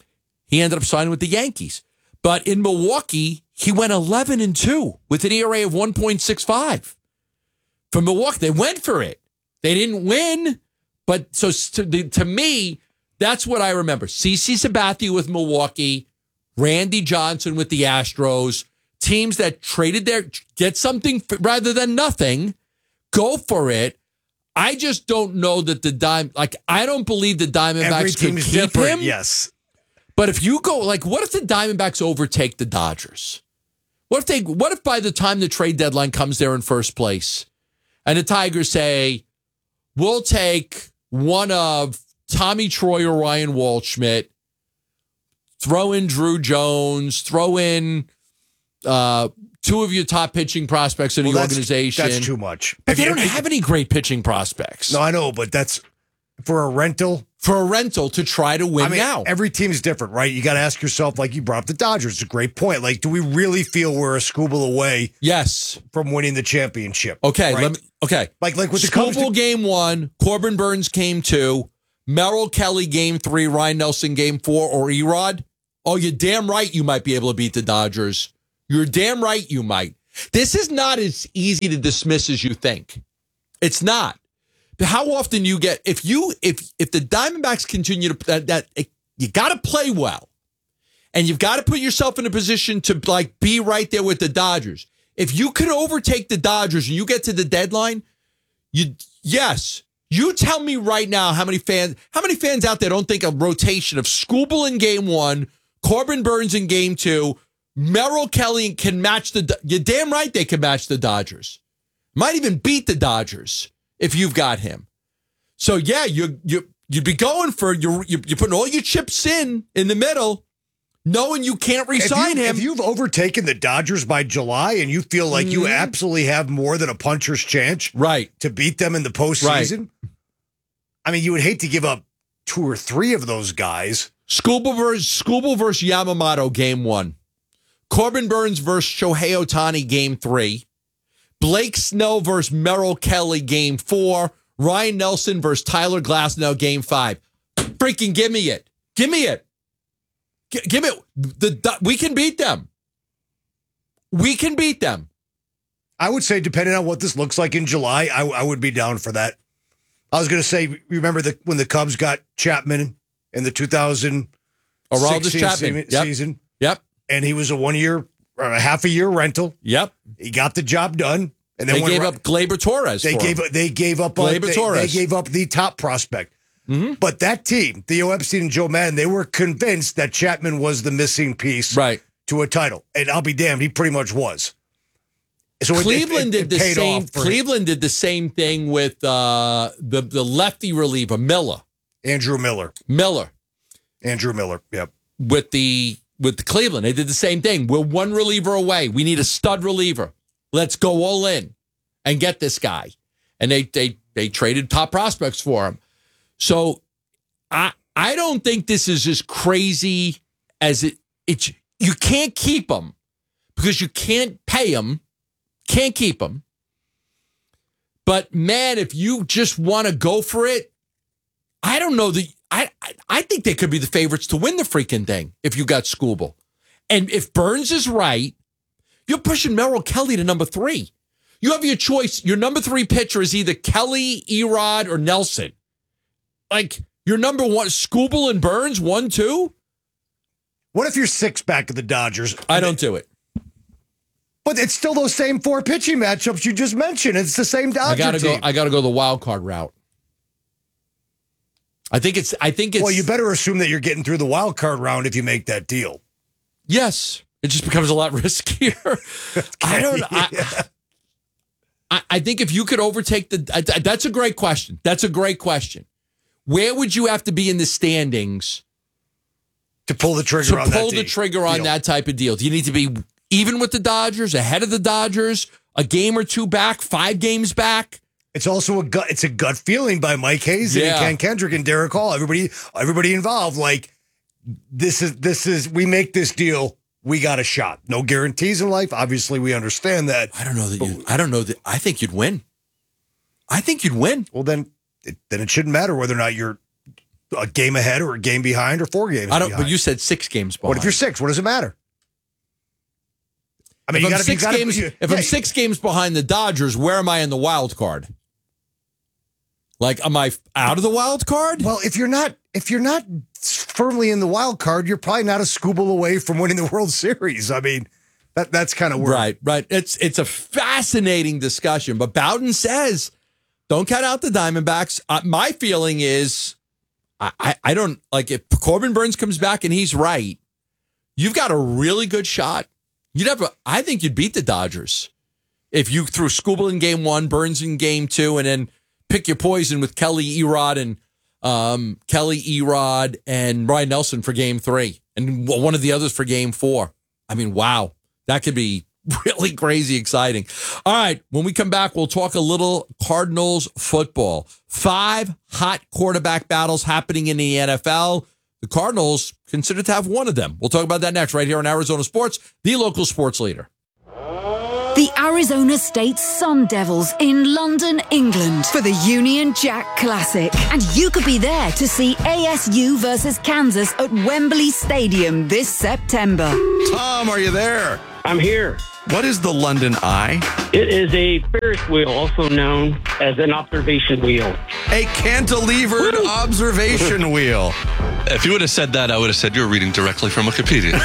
He ended up signing with the Yankees. But in Milwaukee, he went eleven and two with an E R A of one point six five. For Milwaukee, they went for it. They didn't win, but so to, to me, that's what I remember. C C Sabathia with Milwaukee, Randy Johnson with the Astros, teams that traded their, get something rather than nothing, go for it. I just don't know that the Dime, like, I don't believe the Diamondbacks could keep different, him. Yes. But if you go, like, what if the Diamondbacks overtake the Dodgers? What if they, what if by the time the trade deadline comes there in first place and the Tigers say, we'll take one of Tommy Troy or Ryan Waldschmidt, throw in Drew Jones, throw in uh, two of your top pitching prospects in well, the that's, organization. That's too much. But if they you, don't have any great pitching prospects. No, I know, but that's for a rental. For a rental to try to win I mean, now. Every team's different, right? You got to ask yourself, like you brought up the Dodgers. It's a great point. Like, do we really feel we're a Skubal away? Yes. From winning the championship? Okay. Right? Let me, okay. Like, like with the Cubs. Skubal game one, Corbin Burns game two, Merrill Kelly game three, Ryan Nelson game four, or Erod. Oh, you're damn right you might be able to beat the Dodgers. You're damn right you might. This is not as easy to dismiss as you think. It's not. But how often you get if you if if the Diamondbacks continue to that, that you got to play well, and you've got to put yourself in a position to like be right there with the Dodgers. If you could overtake the Dodgers and you get to the deadline, you yes, you tell me right now how many fans how many fans out there don't think a rotation of Skubal in game one, Corbin Burnes in game two, Merrill Kelly can match the. You're damn right they can match the Dodgers. Might even beat the Dodgers if you've got him. So yeah, you you you'd be going for you're you're putting all your chips in in the middle, knowing you can't re-sign if you, him. If you've overtaken the Dodgers by July and you feel like mm-hmm. you absolutely have more than a puncher's chance, right, to beat them in the postseason, right. I mean, you would hate to give up two or three of those guys. Skubal versus Skubal versus Yamamoto game one, Corbin Burnes versus Shohei Ohtani game three. Blake Snell versus Merrill Kelly, game four. Ryan Nelson versus Tyler Glasnow, game five. Freaking give me it. Give me it. G- give it. The, the, we can beat them. We can beat them. I would say, depending on what this looks like in July, I, I would be down for that. I was going to say, remember the, when the Cubs got Chapman in the two thousand Aroldis Chapman se- yep. season? Yep. And he was a one-year, or a half-a-year rental. Yep. He got the job done. And then they when gave Ra- up Gleyber Torres. They for gave him. they gave up Gleyber uh, they, Torres. they gave up the top prospect. Mm-hmm. But that team, Theo Epstein and Joe Madden, they were convinced that Chapman was the missing piece right. to a title. And I'll be damned, he pretty much was. So Cleveland it, it, it, did it the same. Cleveland him. did the same thing with uh, the the lefty reliever Miller, Andrew Miller, Miller, Andrew Miller. Yep. With the with the Cleveland, they did the same thing. We're one reliever away. We need a stud reliever. Let's go all in and get this guy. And they they they traded top prospects for him. So I I don't think this is as crazy as it. It's you can't keep him because you can't pay him. Can't keep him. But man, if you just want to go for it, I don't know that I, I I think they could be the favorites to win the freaking thing if you got Skubal. And if Burnes is right, you're pushing Merrill Kelly to number three. You have your choice. Your number three pitcher is either Kelly, Erod, or Nelson. Like your number one, Skubal and Burnes, one, two. What if you're six back at the Dodgers? I don't do it. But it's still those same four pitching matchups you just mentioned. It's the same Dodger I gotta team. go. I gotta go the wild card route. I think it's. I think it's. Well, you better assume that you're getting through the wild card round if you make that deal. Yes, it just becomes a lot riskier. I don't. I, I, I think if you could overtake the. That's a great question. That's a great question. Where would you have to be in the standings to pull the trigger? To on pull that the deal. trigger on deal. that type of deal? Do you need to be even with the Dodgers, ahead of the Dodgers, a game or two back, five games back? It's also a gut. It's a gut feeling by Mike Hazen Yeah. and Ken Kendrick and Derek Hall. Everybody, everybody involved. Like this is this is. We make this deal. We got a shot. No guarantees in life. Obviously, we understand that. I don't know that you. I don't know that. I think you'd win. I think you'd win. Well, then, it, then it shouldn't matter whether or not you're a game ahead or a game behind or four games. I don't. behind. But you said six games behind. What if you're six? What does it matter? I mean, if you I'm gotta, six you gotta, games, you, if yeah, I'm six games behind the Dodgers, where am I in the wild card? Like, am I out of the wild card? Well, if you're not, if you're not firmly in the wild card, you're probably not a Skubal away from winning the World Series. I mean, that that's kind of weird. Right, right. It's it's a fascinating discussion. But Bowden says, don't count out the Diamondbacks. Uh, my feeling is, I, I I don't like if Corbin Burnes comes back and he's right. You've got a really good shot. You'd have a, I think you'd beat the Dodgers if you threw Skubal in game one, Burnes in game two, and then pick your poison with Kelly, Erod, and um, Kelly, Erod, and Ryan Nelson for game three, and one of the others for game four. I mean, wow, that could be really crazy exciting. All right, when we come back, we'll talk a little Cardinals football. Five hot quarterback battles happening in the N F L. The Cardinals considered to have one of them. We'll talk about that next right here on Arizona Sports, the local sports leader. The Arizona State Sun Devils in London, England for the Union Jack Classic. And you could be there to see A S U versus Kansas at Wembley Stadium this September. Tom, are you there? I'm here. What is the London Eye? It is a Ferris wheel, also known as an observation wheel. A cantilevered Woo! observation wheel. If you would have said that, I would have said you're reading directly from Wikipedia.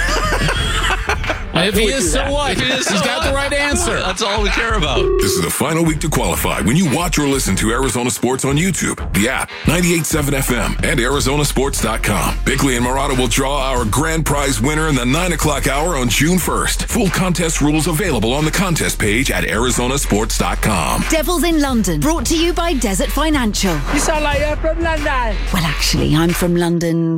If he is, so what? He is, He's got the right answer. That's all we care about. This is the final week to qualify when you watch or listen to Arizona Sports on YouTube, the app, ninety-eight point seven F M, and Arizona Sports dot com. Bickley and Murata will draw our grand prize winner in the nine o'clock hour on June first. Full contest rules available on the contest page at Arizona Sports dot com. Devils in London, brought to you by Desert Financial. You sound like you're from London. Well, actually, I'm from London.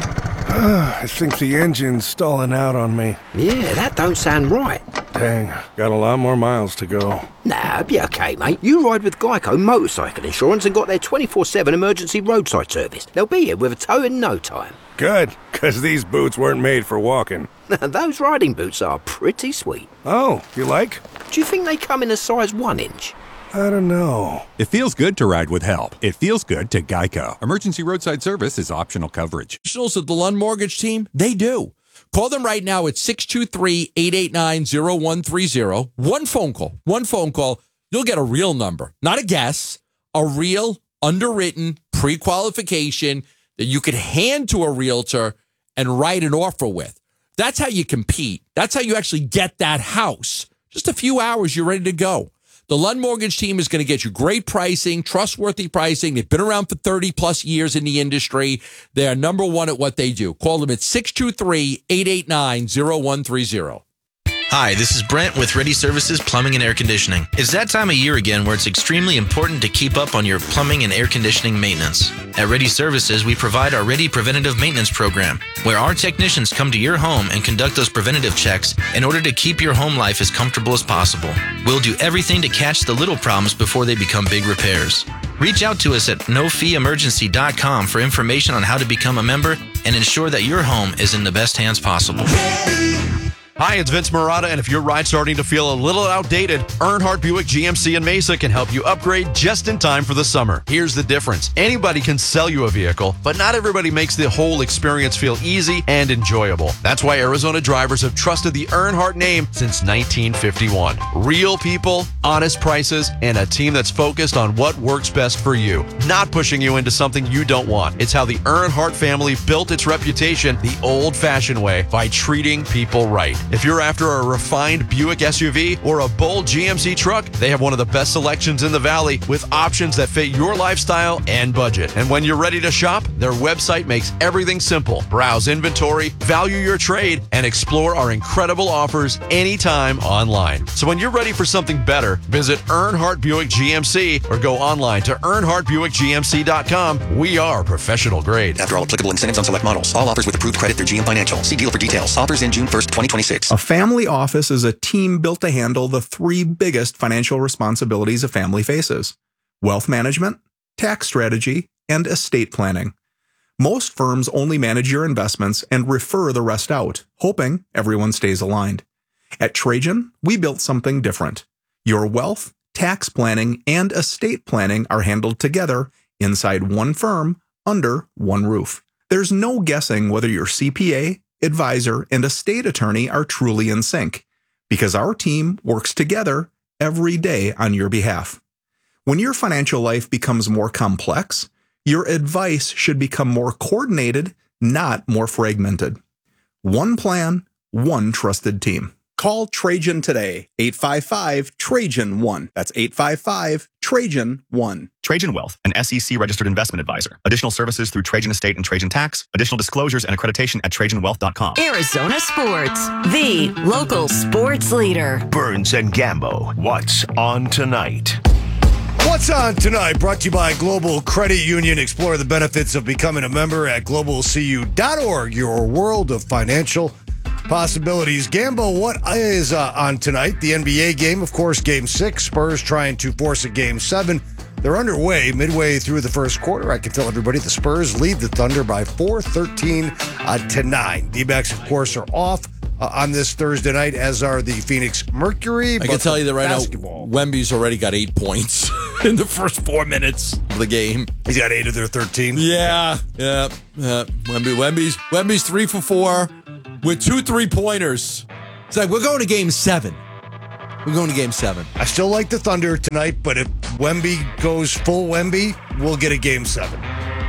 I think the engine's stalling out on me. Yeah, that don't sound right. Dang, got a lot more miles to go. Nah, be okay, mate. You ride with Geico Motorcycle Insurance and got their twenty-four seven emergency roadside service. They'll be here with a tow in no time. Good, because these boots weren't made for walking. Those riding boots are pretty sweet. Oh, you like? Do you think they come in a size one inch? I don't know. It feels good to ride with help. It feels good to Geico. Emergency roadside service is optional coverage. Professionals at the Lund Mortgage Team, they do. Call them right now at six two three, eight eight nine, zero one three zero. One phone call. One phone call. You'll get a real number. Not a guess. A real, underwritten, pre-qualification that you could hand to a realtor and write an offer with. That's how you compete. That's how you actually get that house. Just a few hours, you're ready to go. The Lund Mortgage Team is going to get you great pricing, trustworthy pricing. They've been around for thirty plus years in the industry. They are number one at what they do. Call them at six two three, eight eight nine, zero one three zero. Hi, this is Brent with Ready Services Plumbing and Air Conditioning. It's that time of year again where it's extremely important to keep up on your plumbing and air conditioning maintenance. At Ready Services, we provide our Ready Preventative Maintenance Program, where our technicians come to your home and conduct those preventative checks in order to keep your home life as comfortable as possible. We'll do everything to catch the little problems before they become big repairs. Reach out to us at no fee emergency dot com for information on how to become a member and ensure that your home is in the best hands possible. Hi, it's Vince Murata, and if your ride's starting to feel a little outdated, Earnhardt Buick G M C in Mesa can help you upgrade just in time for the summer. Here's the difference. Anybody can sell you a vehicle, but not everybody makes the whole experience feel easy and enjoyable. That's why Arizona drivers have trusted the Earnhardt name since nineteen fifty-one. Real people, honest prices, and a team that's focused on what works best for you, not pushing you into something you don't want. It's how the Earnhardt family built its reputation the old-fashioned way, by treating people right. If you're after a refined Buick S U V or a bold G M C truck, they have one of the best selections in the valley with options that fit your lifestyle and budget. And when you're ready to shop, their website makes everything simple. Browse inventory, value your trade, and explore our incredible offers anytime online. So when you're ready for something better, visit Earnhardt Buick G M C or go online to Earnhardt Buick G M C dot com. We are professional grade. After all applicable incentives on select models, all offers with approved credit through G M Financial. See dealer for details. Offers in June first, twenty twenty-six. A family office is a team built to handle the three biggest financial responsibilities a family faces: wealth management, tax strategy, and estate planning. Most firms only manage your investments and refer the rest out, hoping everyone stays aligned. At Trajan, we built something different. Your wealth, tax planning, and estate planning are handled together inside one firm, under one roof. There's no guessing whether your C P A, advisor, and estate attorney are truly in sync, because our team works together every day on your behalf. When your financial life becomes more complex, your advice should become more coordinated, not more fragmented. One plan, one trusted team. Call Trajan today, eight five five, Trajan one. That's eight five five, Trajan one. Trajan Wealth, an S E C-registered investment advisor. Additional services through Trajan Estate and Trajan Tax. Additional disclosures and accreditation at Trajan Wealth dot com. Arizona Sports, the local sports leader. Burns and Gambo, what's on tonight? What's on tonight? Brought to you by Global Credit Union. Explore the benefits of becoming a member at global c u dot org, your world of financial possibilities. Gambo, what is uh, on tonight? The N B A game, of course, game six. Spurs trying to force a game seven. They're underway midway through the first quarter. I can tell everybody the Spurs lead the Thunder by four, thirteen uh, to nine. D-backs, of course, are off uh, on this Thursday night, as are the Phoenix Mercury. I can tell you that right basketball. now, Wemby's already got eight points in the first four minutes of the game. He's got eight of their thirteen. Yeah, yeah, yeah. Wemby, Wemby's, Wemby's three for four with two three-pointers. It's like, we're going to game seven. We're going to game seven. I still like the Thunder tonight, but if Wemby goes full Wemby, we'll get a game seven.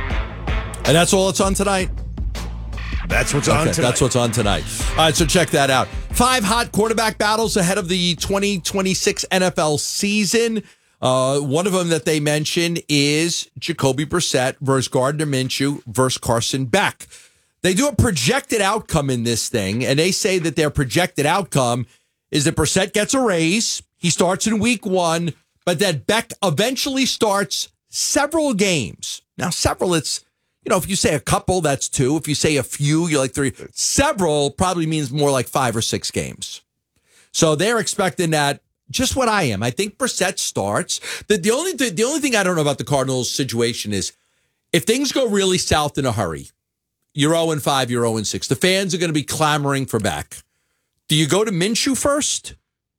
And that's all that's on tonight? That's what's okay, on tonight. That's what's on tonight. All right, so check that out. Five hot quarterback battles ahead of the twenty twenty-six N F L season. Uh, one of them that they mentioned is Jacoby Brissett versus Gardner Minshew versus Carson Beck. They do a projected outcome in this thing, and they say that their projected outcome is that Brissett gets a raise. He starts in week one, but that Beck eventually starts several games. Now, several, it's, you know, if you say a couple, that's two. If you say a few, you're like three. Several probably means more like five or six games. So they're expecting that. Just what I am. I think Brissett starts. The, the only th- the only thing I don't know about the Cardinals situation is if things go really south in a hurry, you're oh and five, you're oh and six. The fans are going to be clamoring for Beck. Do you go to Minshew first?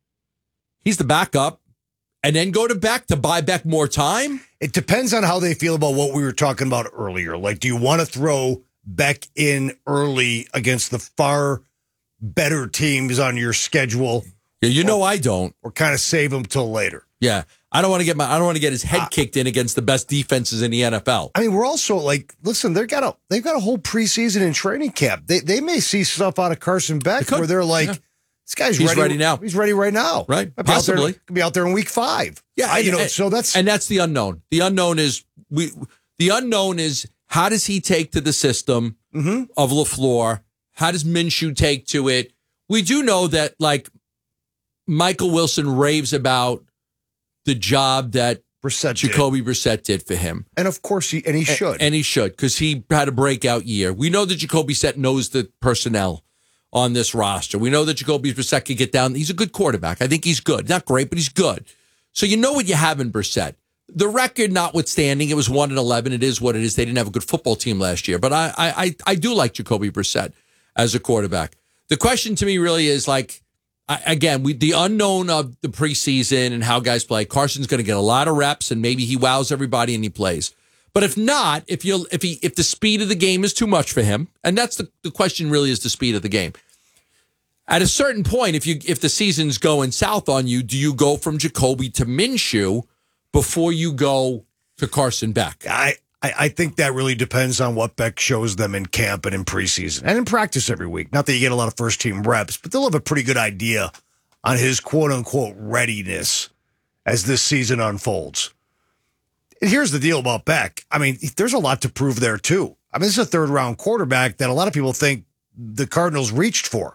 He's the backup. And then go to Beck to buy Beck more time? It depends on how they feel about what we were talking about earlier. Like, do you want to throw Beck in early against the far better teams on your schedule? Yeah, you know I don't. Or kind of save him till later. Yeah. I don't want to get my I don't want to get his head uh, kicked in against the best defenses in the N F L. I mean, we're also like, listen, they've got a they've got a whole preseason and training camp. They they may see stuff out of Carson Beck they where they're like, yeah. this guy's He's ready, ready now. He's ready right now. Right. Might Possibly. Be could be out there in week five. Yeah. I, you know, and, so that's and that's the unknown. The unknown is we the unknown is how does he take to the system mm-hmm. of LaFleur? How does Minshew take to it? We do know that like Michael Wilson raves about the job that Brissett Jacoby did. Brissett did for him. And of course, he and he should. And, and he should, because he had a breakout year. We know that Jacoby Brissett knows the personnel on this roster. We know that Jacoby Brissett can get down. He's a good quarterback. I think he's good. Not great, but he's good. So you know what you have in Brissett. The record notwithstanding, it was one and eleven. It is what it is. They didn't have a good football team last year. But I I I do like Jacoby Brissett as a quarterback. The question to me really is like, again, we, the unknown of the preseason and how guys play. Carson's going to get a lot of reps, and maybe he wows everybody and he plays. But if not, if you if he if the speed of the game is too much for him, and that's the, the question really is the speed of the game. At a certain point, if you if the season's going south on you, do you go from Jacoby to Minshew before you go to Carson Beck? I, I, I think that really depends on what Beck shows them in camp and in preseason and in practice every week. Not that you get a lot of first-team reps, but they'll have a pretty good idea on his quote-unquote readiness as this season unfolds. And here's the deal about Beck. I mean, there's a lot to prove there, too. I mean, this is a third-round quarterback that a lot of people think the Cardinals reached for.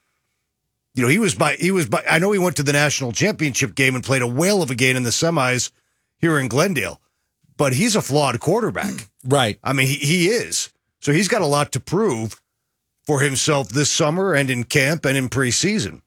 You know, he was by, he was by, I know he went to the national championship game and played a whale of a game in the semis here in Glendale, but he's a flawed quarterback. Right. I mean, he, he is. So he's got a lot to prove for himself this summer and in camp and in preseason.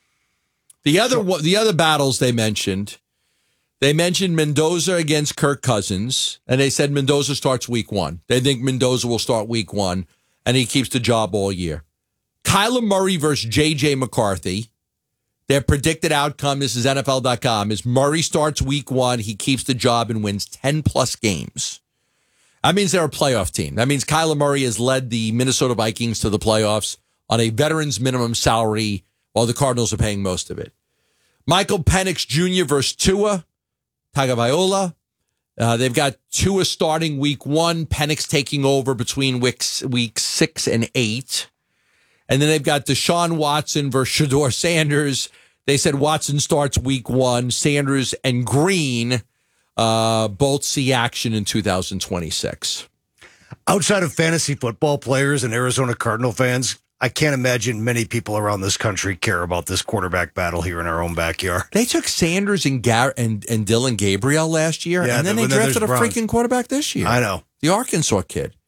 The other, so, the other battles they mentioned, they mentioned Mendoza against Kirk Cousins, and they said Mendoza starts week one. They think Mendoza will start week one, and he keeps the job all year. Kyler Murray versus J J McCarthy. Their predicted outcome, this is N F L dot com, is Murray starts week one. He keeps the job and wins ten-plus games. That means they're a playoff team. That means Kyler Murray has led the Minnesota Vikings to the playoffs on a veteran's minimum salary while the Cardinals are paying most of it. Michael Penix Junior versus Tua Tagovailoa. Uh, they've got Tua starting week one, Penix taking over between weeks, weeks six and eight. And then they've got Deshaun Watson versus Shedeur Sanders. They said Watson starts week one. Sanders and Green uh, both see action in two thousand twenty-six. Outside of fantasy football players and Arizona Cardinal fans, I can't imagine many people around this country care about this quarterback battle here in our own backyard. They took Sanders and Gar- and, and Dylan Gabriel last year, yeah, and then they drafted a Brown. freaking quarterback this year. I know. The Arkansas kid.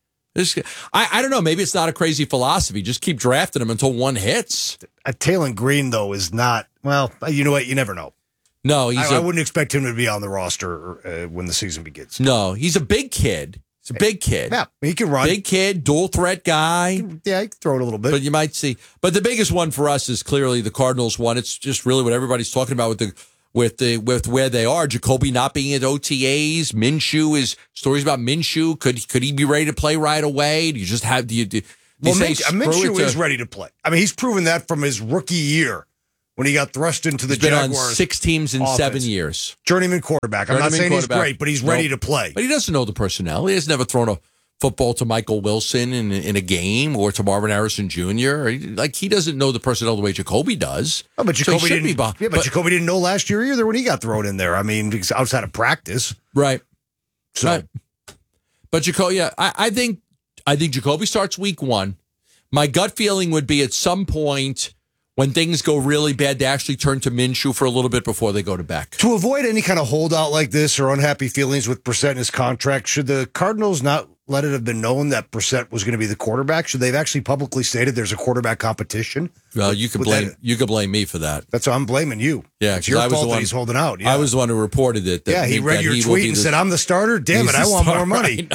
I, I don't know. Maybe it's not a crazy philosophy. Just keep drafting them until one hits. A Taylon Green, though, is not, well, you know what? You never know. No, he's I a, I wouldn't expect him to be on the roster uh, when the season begins. No, he's a big kid. He's a big kid. Yeah, he can run. Big kid, dual threat guy. Yeah, he can throw it a little bit. But you might see. But the biggest one for us is clearly the Cardinals one. It's just really what everybody's talking about with the with the with where they are. Jacoby not being at O T As. Minshew is stories about Minshew. Could could he be ready to play right away? Do you just have do you? Do, do well, you Minshew, Minshew is ready to play. I mean, he's proven that from his rookie year when he got thrust into the He's been Jaguars. on six teams in offense. seven years. Journeyman quarterback. I'm Journeyman not saying he's quarterback. great, but he's ready Nope. to play. But he doesn't know the personnel. He has never thrown a football to Michael Wilson in in a game or to Marvin Harrison Junior Like he doesn't know the personnel the way Jacoby does. Oh, but So he Jacoby should didn't. be bo- yeah, but, but- Jacoby didn't know last year either when he got thrown in there. I mean, because outside of practice, Right. so Right. But Jacoby, yeah, I, I think I think Jacoby starts week one. My gut feeling would be at some point when things go really bad, they actually turn to Minshew for a little bit before they go to Beck. to avoid any kind of holdout like this or unhappy feelings with Brissett and his contract, should the Cardinals not let it have been known that Brissett was going to be the quarterback? Should they have actually publicly stated there's a quarterback competition? Well, you could With blame that- you could blame me for that. That's why I'm blaming you. Yeah, it's 'cause your I was fault the one, that he's holding out. Yeah. I was the one who reported it. That yeah, he he- read that your he will tweet be and the- said, "I'm the starter." Damn He's it, I the want star. more money.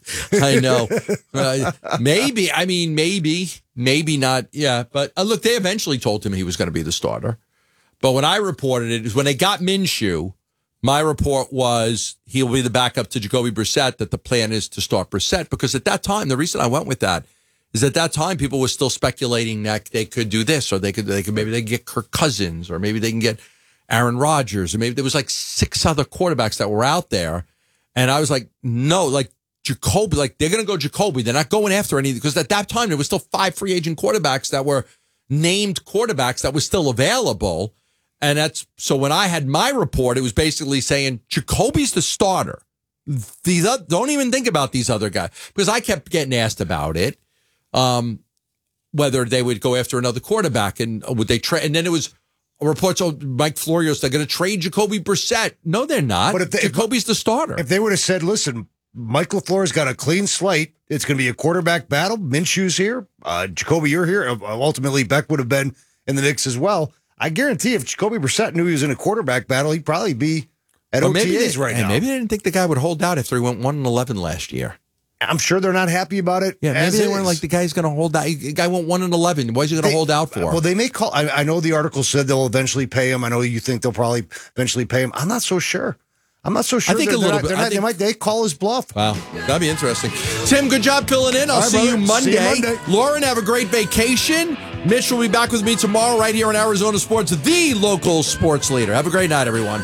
I know. Uh, maybe. I mean, maybe. Maybe not. Yeah. But uh, look, they eventually told him he was going to be the starter. But when I reported it, is when they got Minshew, my report was he'll be the backup to Jacoby Brissett, that the plan is to start Brissett. Because at that time, the reason I went with that is at that time, people were still speculating that they could do this, or they could, they could maybe they can get Kirk Cousins, or maybe they can get Aaron Rodgers, or maybe there was like six other quarterbacks that were out there. And I was like, no, like Jacoby, like they're going to go Jacoby. They're not going after any, because at that time there was still five free agent quarterbacks that were named quarterbacks that were still available. And that's, so when I had my report, it was basically saying Jacoby's the starter. These oth- don't even think about these other guys, because I kept getting asked about it, um, whether they would go after another quarterback and would they trade. And then it was reports, oh, Mike Florios, they're going to trade Jacoby Brissett. No, they're not. But if they- Jacoby's the starter. If they would have said, "Listen, Mike LaFleur's got a clean slate. It's going to be a quarterback battle. Minshew's here. Uh, Jacoby, you're here." Uh, Ultimately, Beck would have been in the mix as well. I guarantee if Jacoby Brissett knew he was in a quarterback battle, he'd probably be at Or O T As maybe they, right and now. Maybe they didn't think the guy would hold out after he went one and eleven last year. I'm sure they're not happy about it. Yeah, maybe as they is. weren't like, the guy's going to hold out. The guy went one and eleven. Why is he going to They- hold out for? Well, they may call. I, I know the article said they'll eventually pay him. I know you think they'll probably eventually pay him. I'm not so sure. I'm not so sure. I think they're, a little they're not- bit. they're I not- they think- might. They call his bluff. Wow, that'd be interesting. Tim, good job filling in. I'll All right, see you, brother. Monday. See you Monday. Lauren, have a great vacation. Mitch will be back with me tomorrow right here on Arizona Sports, the local sports leader. Have a great night, everyone.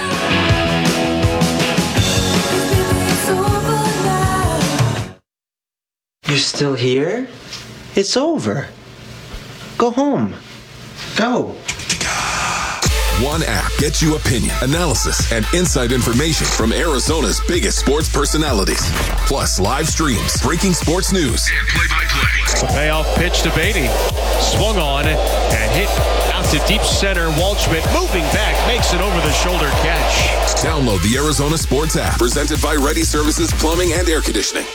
You're still here? It's over. Go home. Go. One app gets you opinion, analysis, and inside information from Arizona's biggest sports personalities. Plus live streams, breaking sports news, and play-by-play. Payoff pitch to Beatty. Swung on and hit out to deep center. Waldschmidt moving back, makes an over-the-shoulder catch. Download the Arizona Sports app, presented by Ready Services Plumbing and Air Conditioning.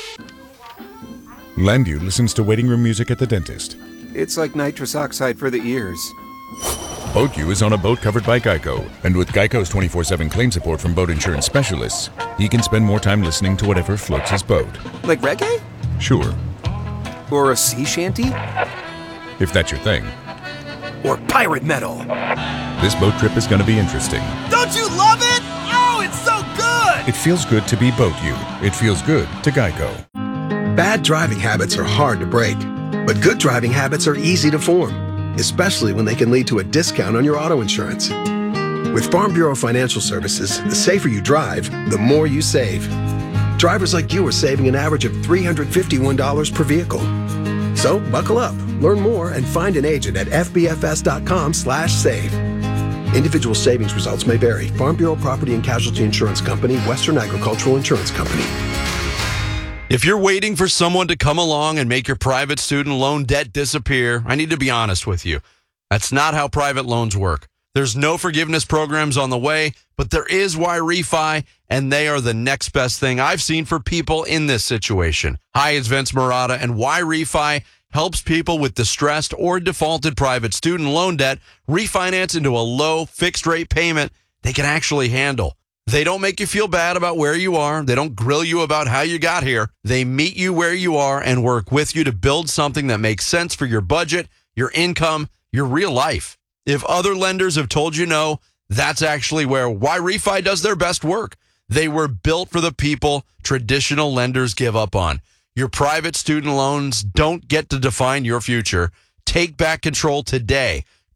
Landu listens to waiting room music at the dentist. It's like nitrous oxide for the ears. BoatU is on a boat covered by Geico, and with Geico's twenty-four seven claim support from boat insurance specialists, he can spend more time listening to whatever floats his boat. Like reggae? Sure, Or a sea shanty? if that's your thing. Or pirate metal? This boat trip is going to be interesting. Don't you love it? Oh, it's so good! It feels good to be BoatU. It feels good to Geico. Bad driving habits are hard to break, but good driving habits are easy to form, especially when they can lead to a discount on your auto insurance. With Farm Bureau Financial Services, the safer you drive, the more you save. Drivers like you are saving an average of three hundred fifty-one dollars per vehicle. So buckle up, learn more, and find an agent at f b f s dot com slash save. Individual savings results may vary. Farm Bureau Property and Casualty Insurance Company, Western Agricultural Insurance Company. If you're waiting for someone to come along and make your private student loan debt disappear, I need to be honest with you. That's not how private loans work. There's no forgiveness programs on the way, but there is Y-Refi, and they are the next best thing I've seen for people in this situation. Hi, it's Vince Marotta, and Y-Refi helps people with distressed or defaulted private student loan debt refinance into a low fixed rate payment they can actually handle. They don't make you feel bad about where you are. They don't grill you about how you got here. They meet you where you are and work with you to build something that makes sense for your budget, your income, your real life. If other lenders have told you no, that's actually where Y-Refi does their best work. They were built for the people traditional lenders give up on. Your private student loans don't get to define your future. Take back control today.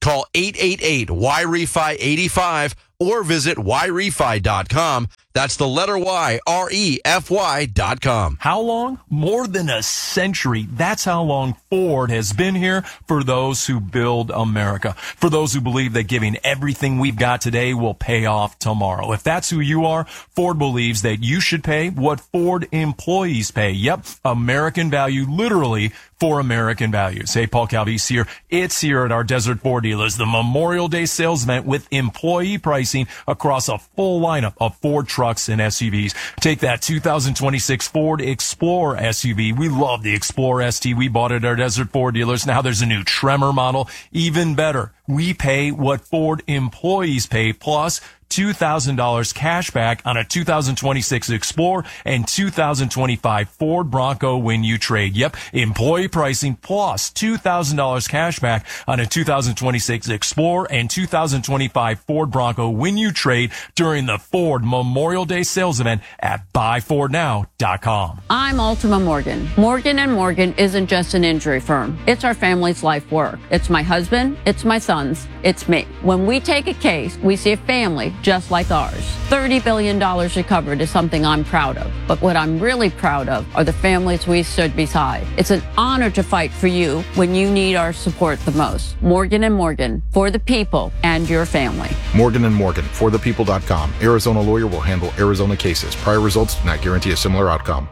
Call eight eight eight Y R E F I eighty-five or visit Y refi dot com. That's the letter Y, R E F Y dot com. How long? More than a century. That's how long Ford has been here for those who build America. For those who believe that giving everything we've got today will pay off tomorrow. If that's who you are, Ford believes that you should pay what Ford employees pay. Yep, American value, literally for American values. Hey, Paul Calvise here. It's here at our Desert Ford dealers, the Memorial Day sales event with employee pricing across a full lineup of Ford trucks and S U Vs. Take that two thousand twenty-six Ford Explorer S U V. We love the Explorer S T. We bought it at our Desert Ford dealers. Now there's a new Tremor model. Even better, we pay what Ford employees pay plus two thousand dollars cash back on a two thousand twenty-six Explorer and two thousand twenty-five Ford Bronco when you trade. Yep, employee pricing plus two thousand dollars cash back on a two thousand twenty-six Explorer and two thousand twenty-five Ford Bronco when you trade during the Ford Memorial Day sales event at buy ford now dot com. I'm Ultima Morgan. Morgan and Morgan isn't just an injury firm. It's our family's life work. It's my husband. It's my sons. It's me. When we take a case, we see a family just like ours. thirty billion dollars recovered is something I'm proud of. But what I'm really proud of are the families we stood beside. It's an honor to fight for you when you need our support the most. Morgan and Morgan, for the people and your family. Morgan and Morgan, for the people dot com. Arizona lawyer will handle Arizona cases. Prior results do not guarantee a similar outcome.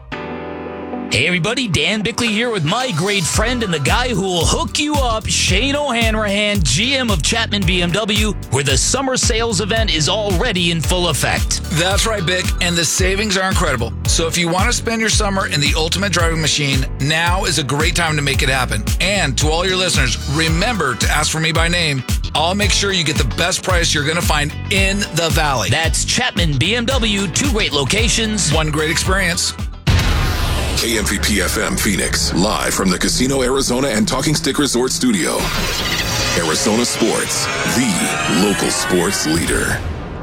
Hey everybody, Dan Bickley here with my great friend and the guy who will hook you up, Shane O'Hanrahan, G M of Chapman B M W, where the summer sales event is already in full effect. That's right, Bick, and the savings are incredible. So if you want to spend your summer in the ultimate driving machine, now is a great time to make it happen. And to all your listeners, remember to ask for me by name. I'll make sure you get the best price you're going to find in the Valley. That's Chapman B M W, two great locations, one great experience. K M V P F M Phoenix, live from the Casino Arizona and Talking Stick Resort Studio. Arizona Sports, the local sports leader.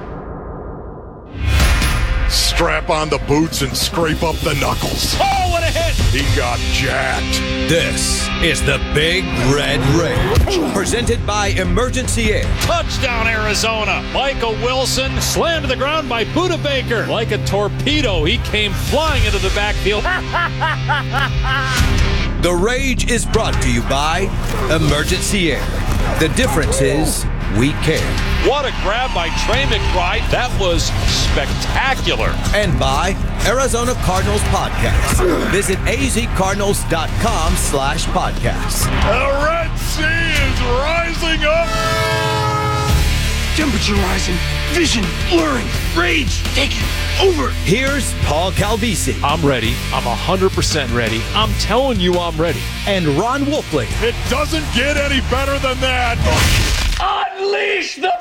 Strap on the boots and scrape up the knuckles. Oh, what a hit! He got jacked. This is the Big Red Rage, presented by Emergency Air. Touchdown, Arizona. Michael Wilson slammed to the ground by Buda Baker. Like a torpedo, he came flying into the backfield. The Rage is brought to you by Emergency Air. The difference is we care. What a grab by Trey McBride. That was spectacular. And by Arizona Cardinals Podcast. Visit azcardinals.com slash podcast. The Red Sea is rising up. Temperature rising. Vision blurring. Rage taking over. Here's Paul Calvisi. I'm ready. I'm one hundred percent ready. I'm telling you I'm ready. And Ron Wolfley. It doesn't get any better than that. Unleash the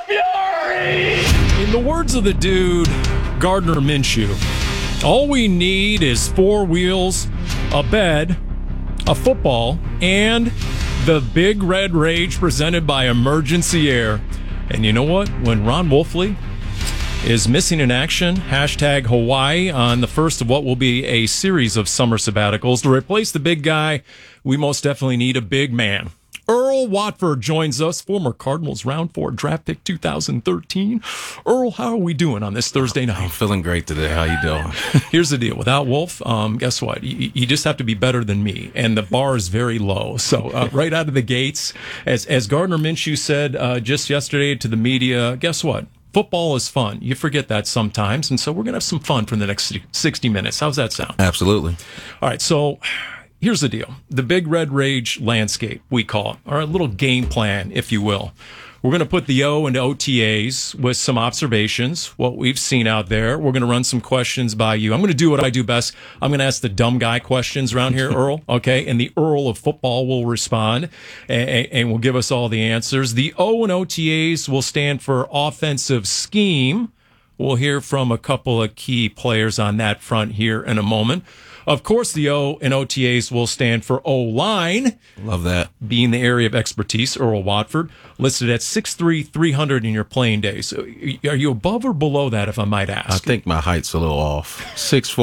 fury! In the words of the dude, Gardner Minshew, all we need is four wheels, a bed, a football, and the Big Red Rage presented by Emergency Air. And you know what? When Ron Wolfley is missing in action, hashtag Hawaii on the first of what will be a series of summer sabbaticals, to replace the big guy, we most definitely need a big man. Earl Watford joins us, former Cardinals round four draft pick two thousand thirteen. Earl, how are we doing on this Thursday night? I'm feeling great today. How you doing? Here's the deal. Without Wolf, um, guess what? You, you just have to be better than me, and the bar is very low. So uh, right out of the gates, as, as Gardner Minshew said uh, just yesterday to the media, guess what? Football is fun. You forget that sometimes, and so we're going to have some fun for the next sixty minutes. How's that sound? Absolutely. All right, so here's the deal. The Big Red Rage landscape, we call it, or a little game plan, if you will. We're going to put the O into O T As with some observations, what we've seen out there. We're going to run some questions by you. I'm going to do what I do best. I'm going to ask the dumb guy questions around here, Earl, okay? And the Earl of football will respond and, and will give us all the answers. The O in O T As will stand for offensive scheme. We'll hear from a couple of key players on that front here in a moment. Of course, the O in O T As will stand for O-line. Love that. Being the area of expertise, Earl Watford, listed at six three, three hundred in your playing days. So are you above or below that, if I might ask? I think my height's a little off. six four.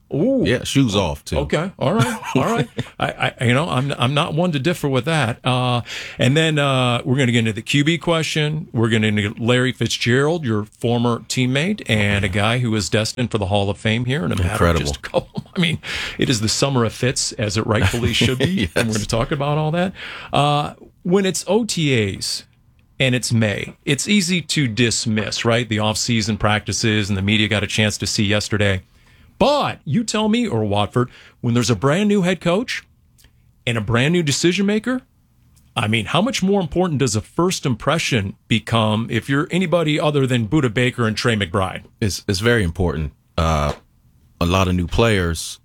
Ooh. Yeah, shoes off too. Okay, all right, all right. I, I, you know, I'm I'm not one to differ with that. Uh, and then uh, we're going to get into the Q B question. We're going to get Larry Fitzgerald, your former teammate, and a guy who is destined for the Hall of Fame here in a matter Incredible. of just a couple. I mean, it is the summer of Fitz, as it rightfully should be. Yes. And we're going to talk about all that. Uh, when it's O T As. And it's May. It's easy to dismiss, right? The off-season practices and the media got a chance to see yesterday. But you tell me, or Watford, when there's a brand new head coach and a brand new decision maker, I mean, how much more important does a first impression become if you're anybody other than Buda Baker and Trey McBride? It's it's very important. Uh, a lot of new players,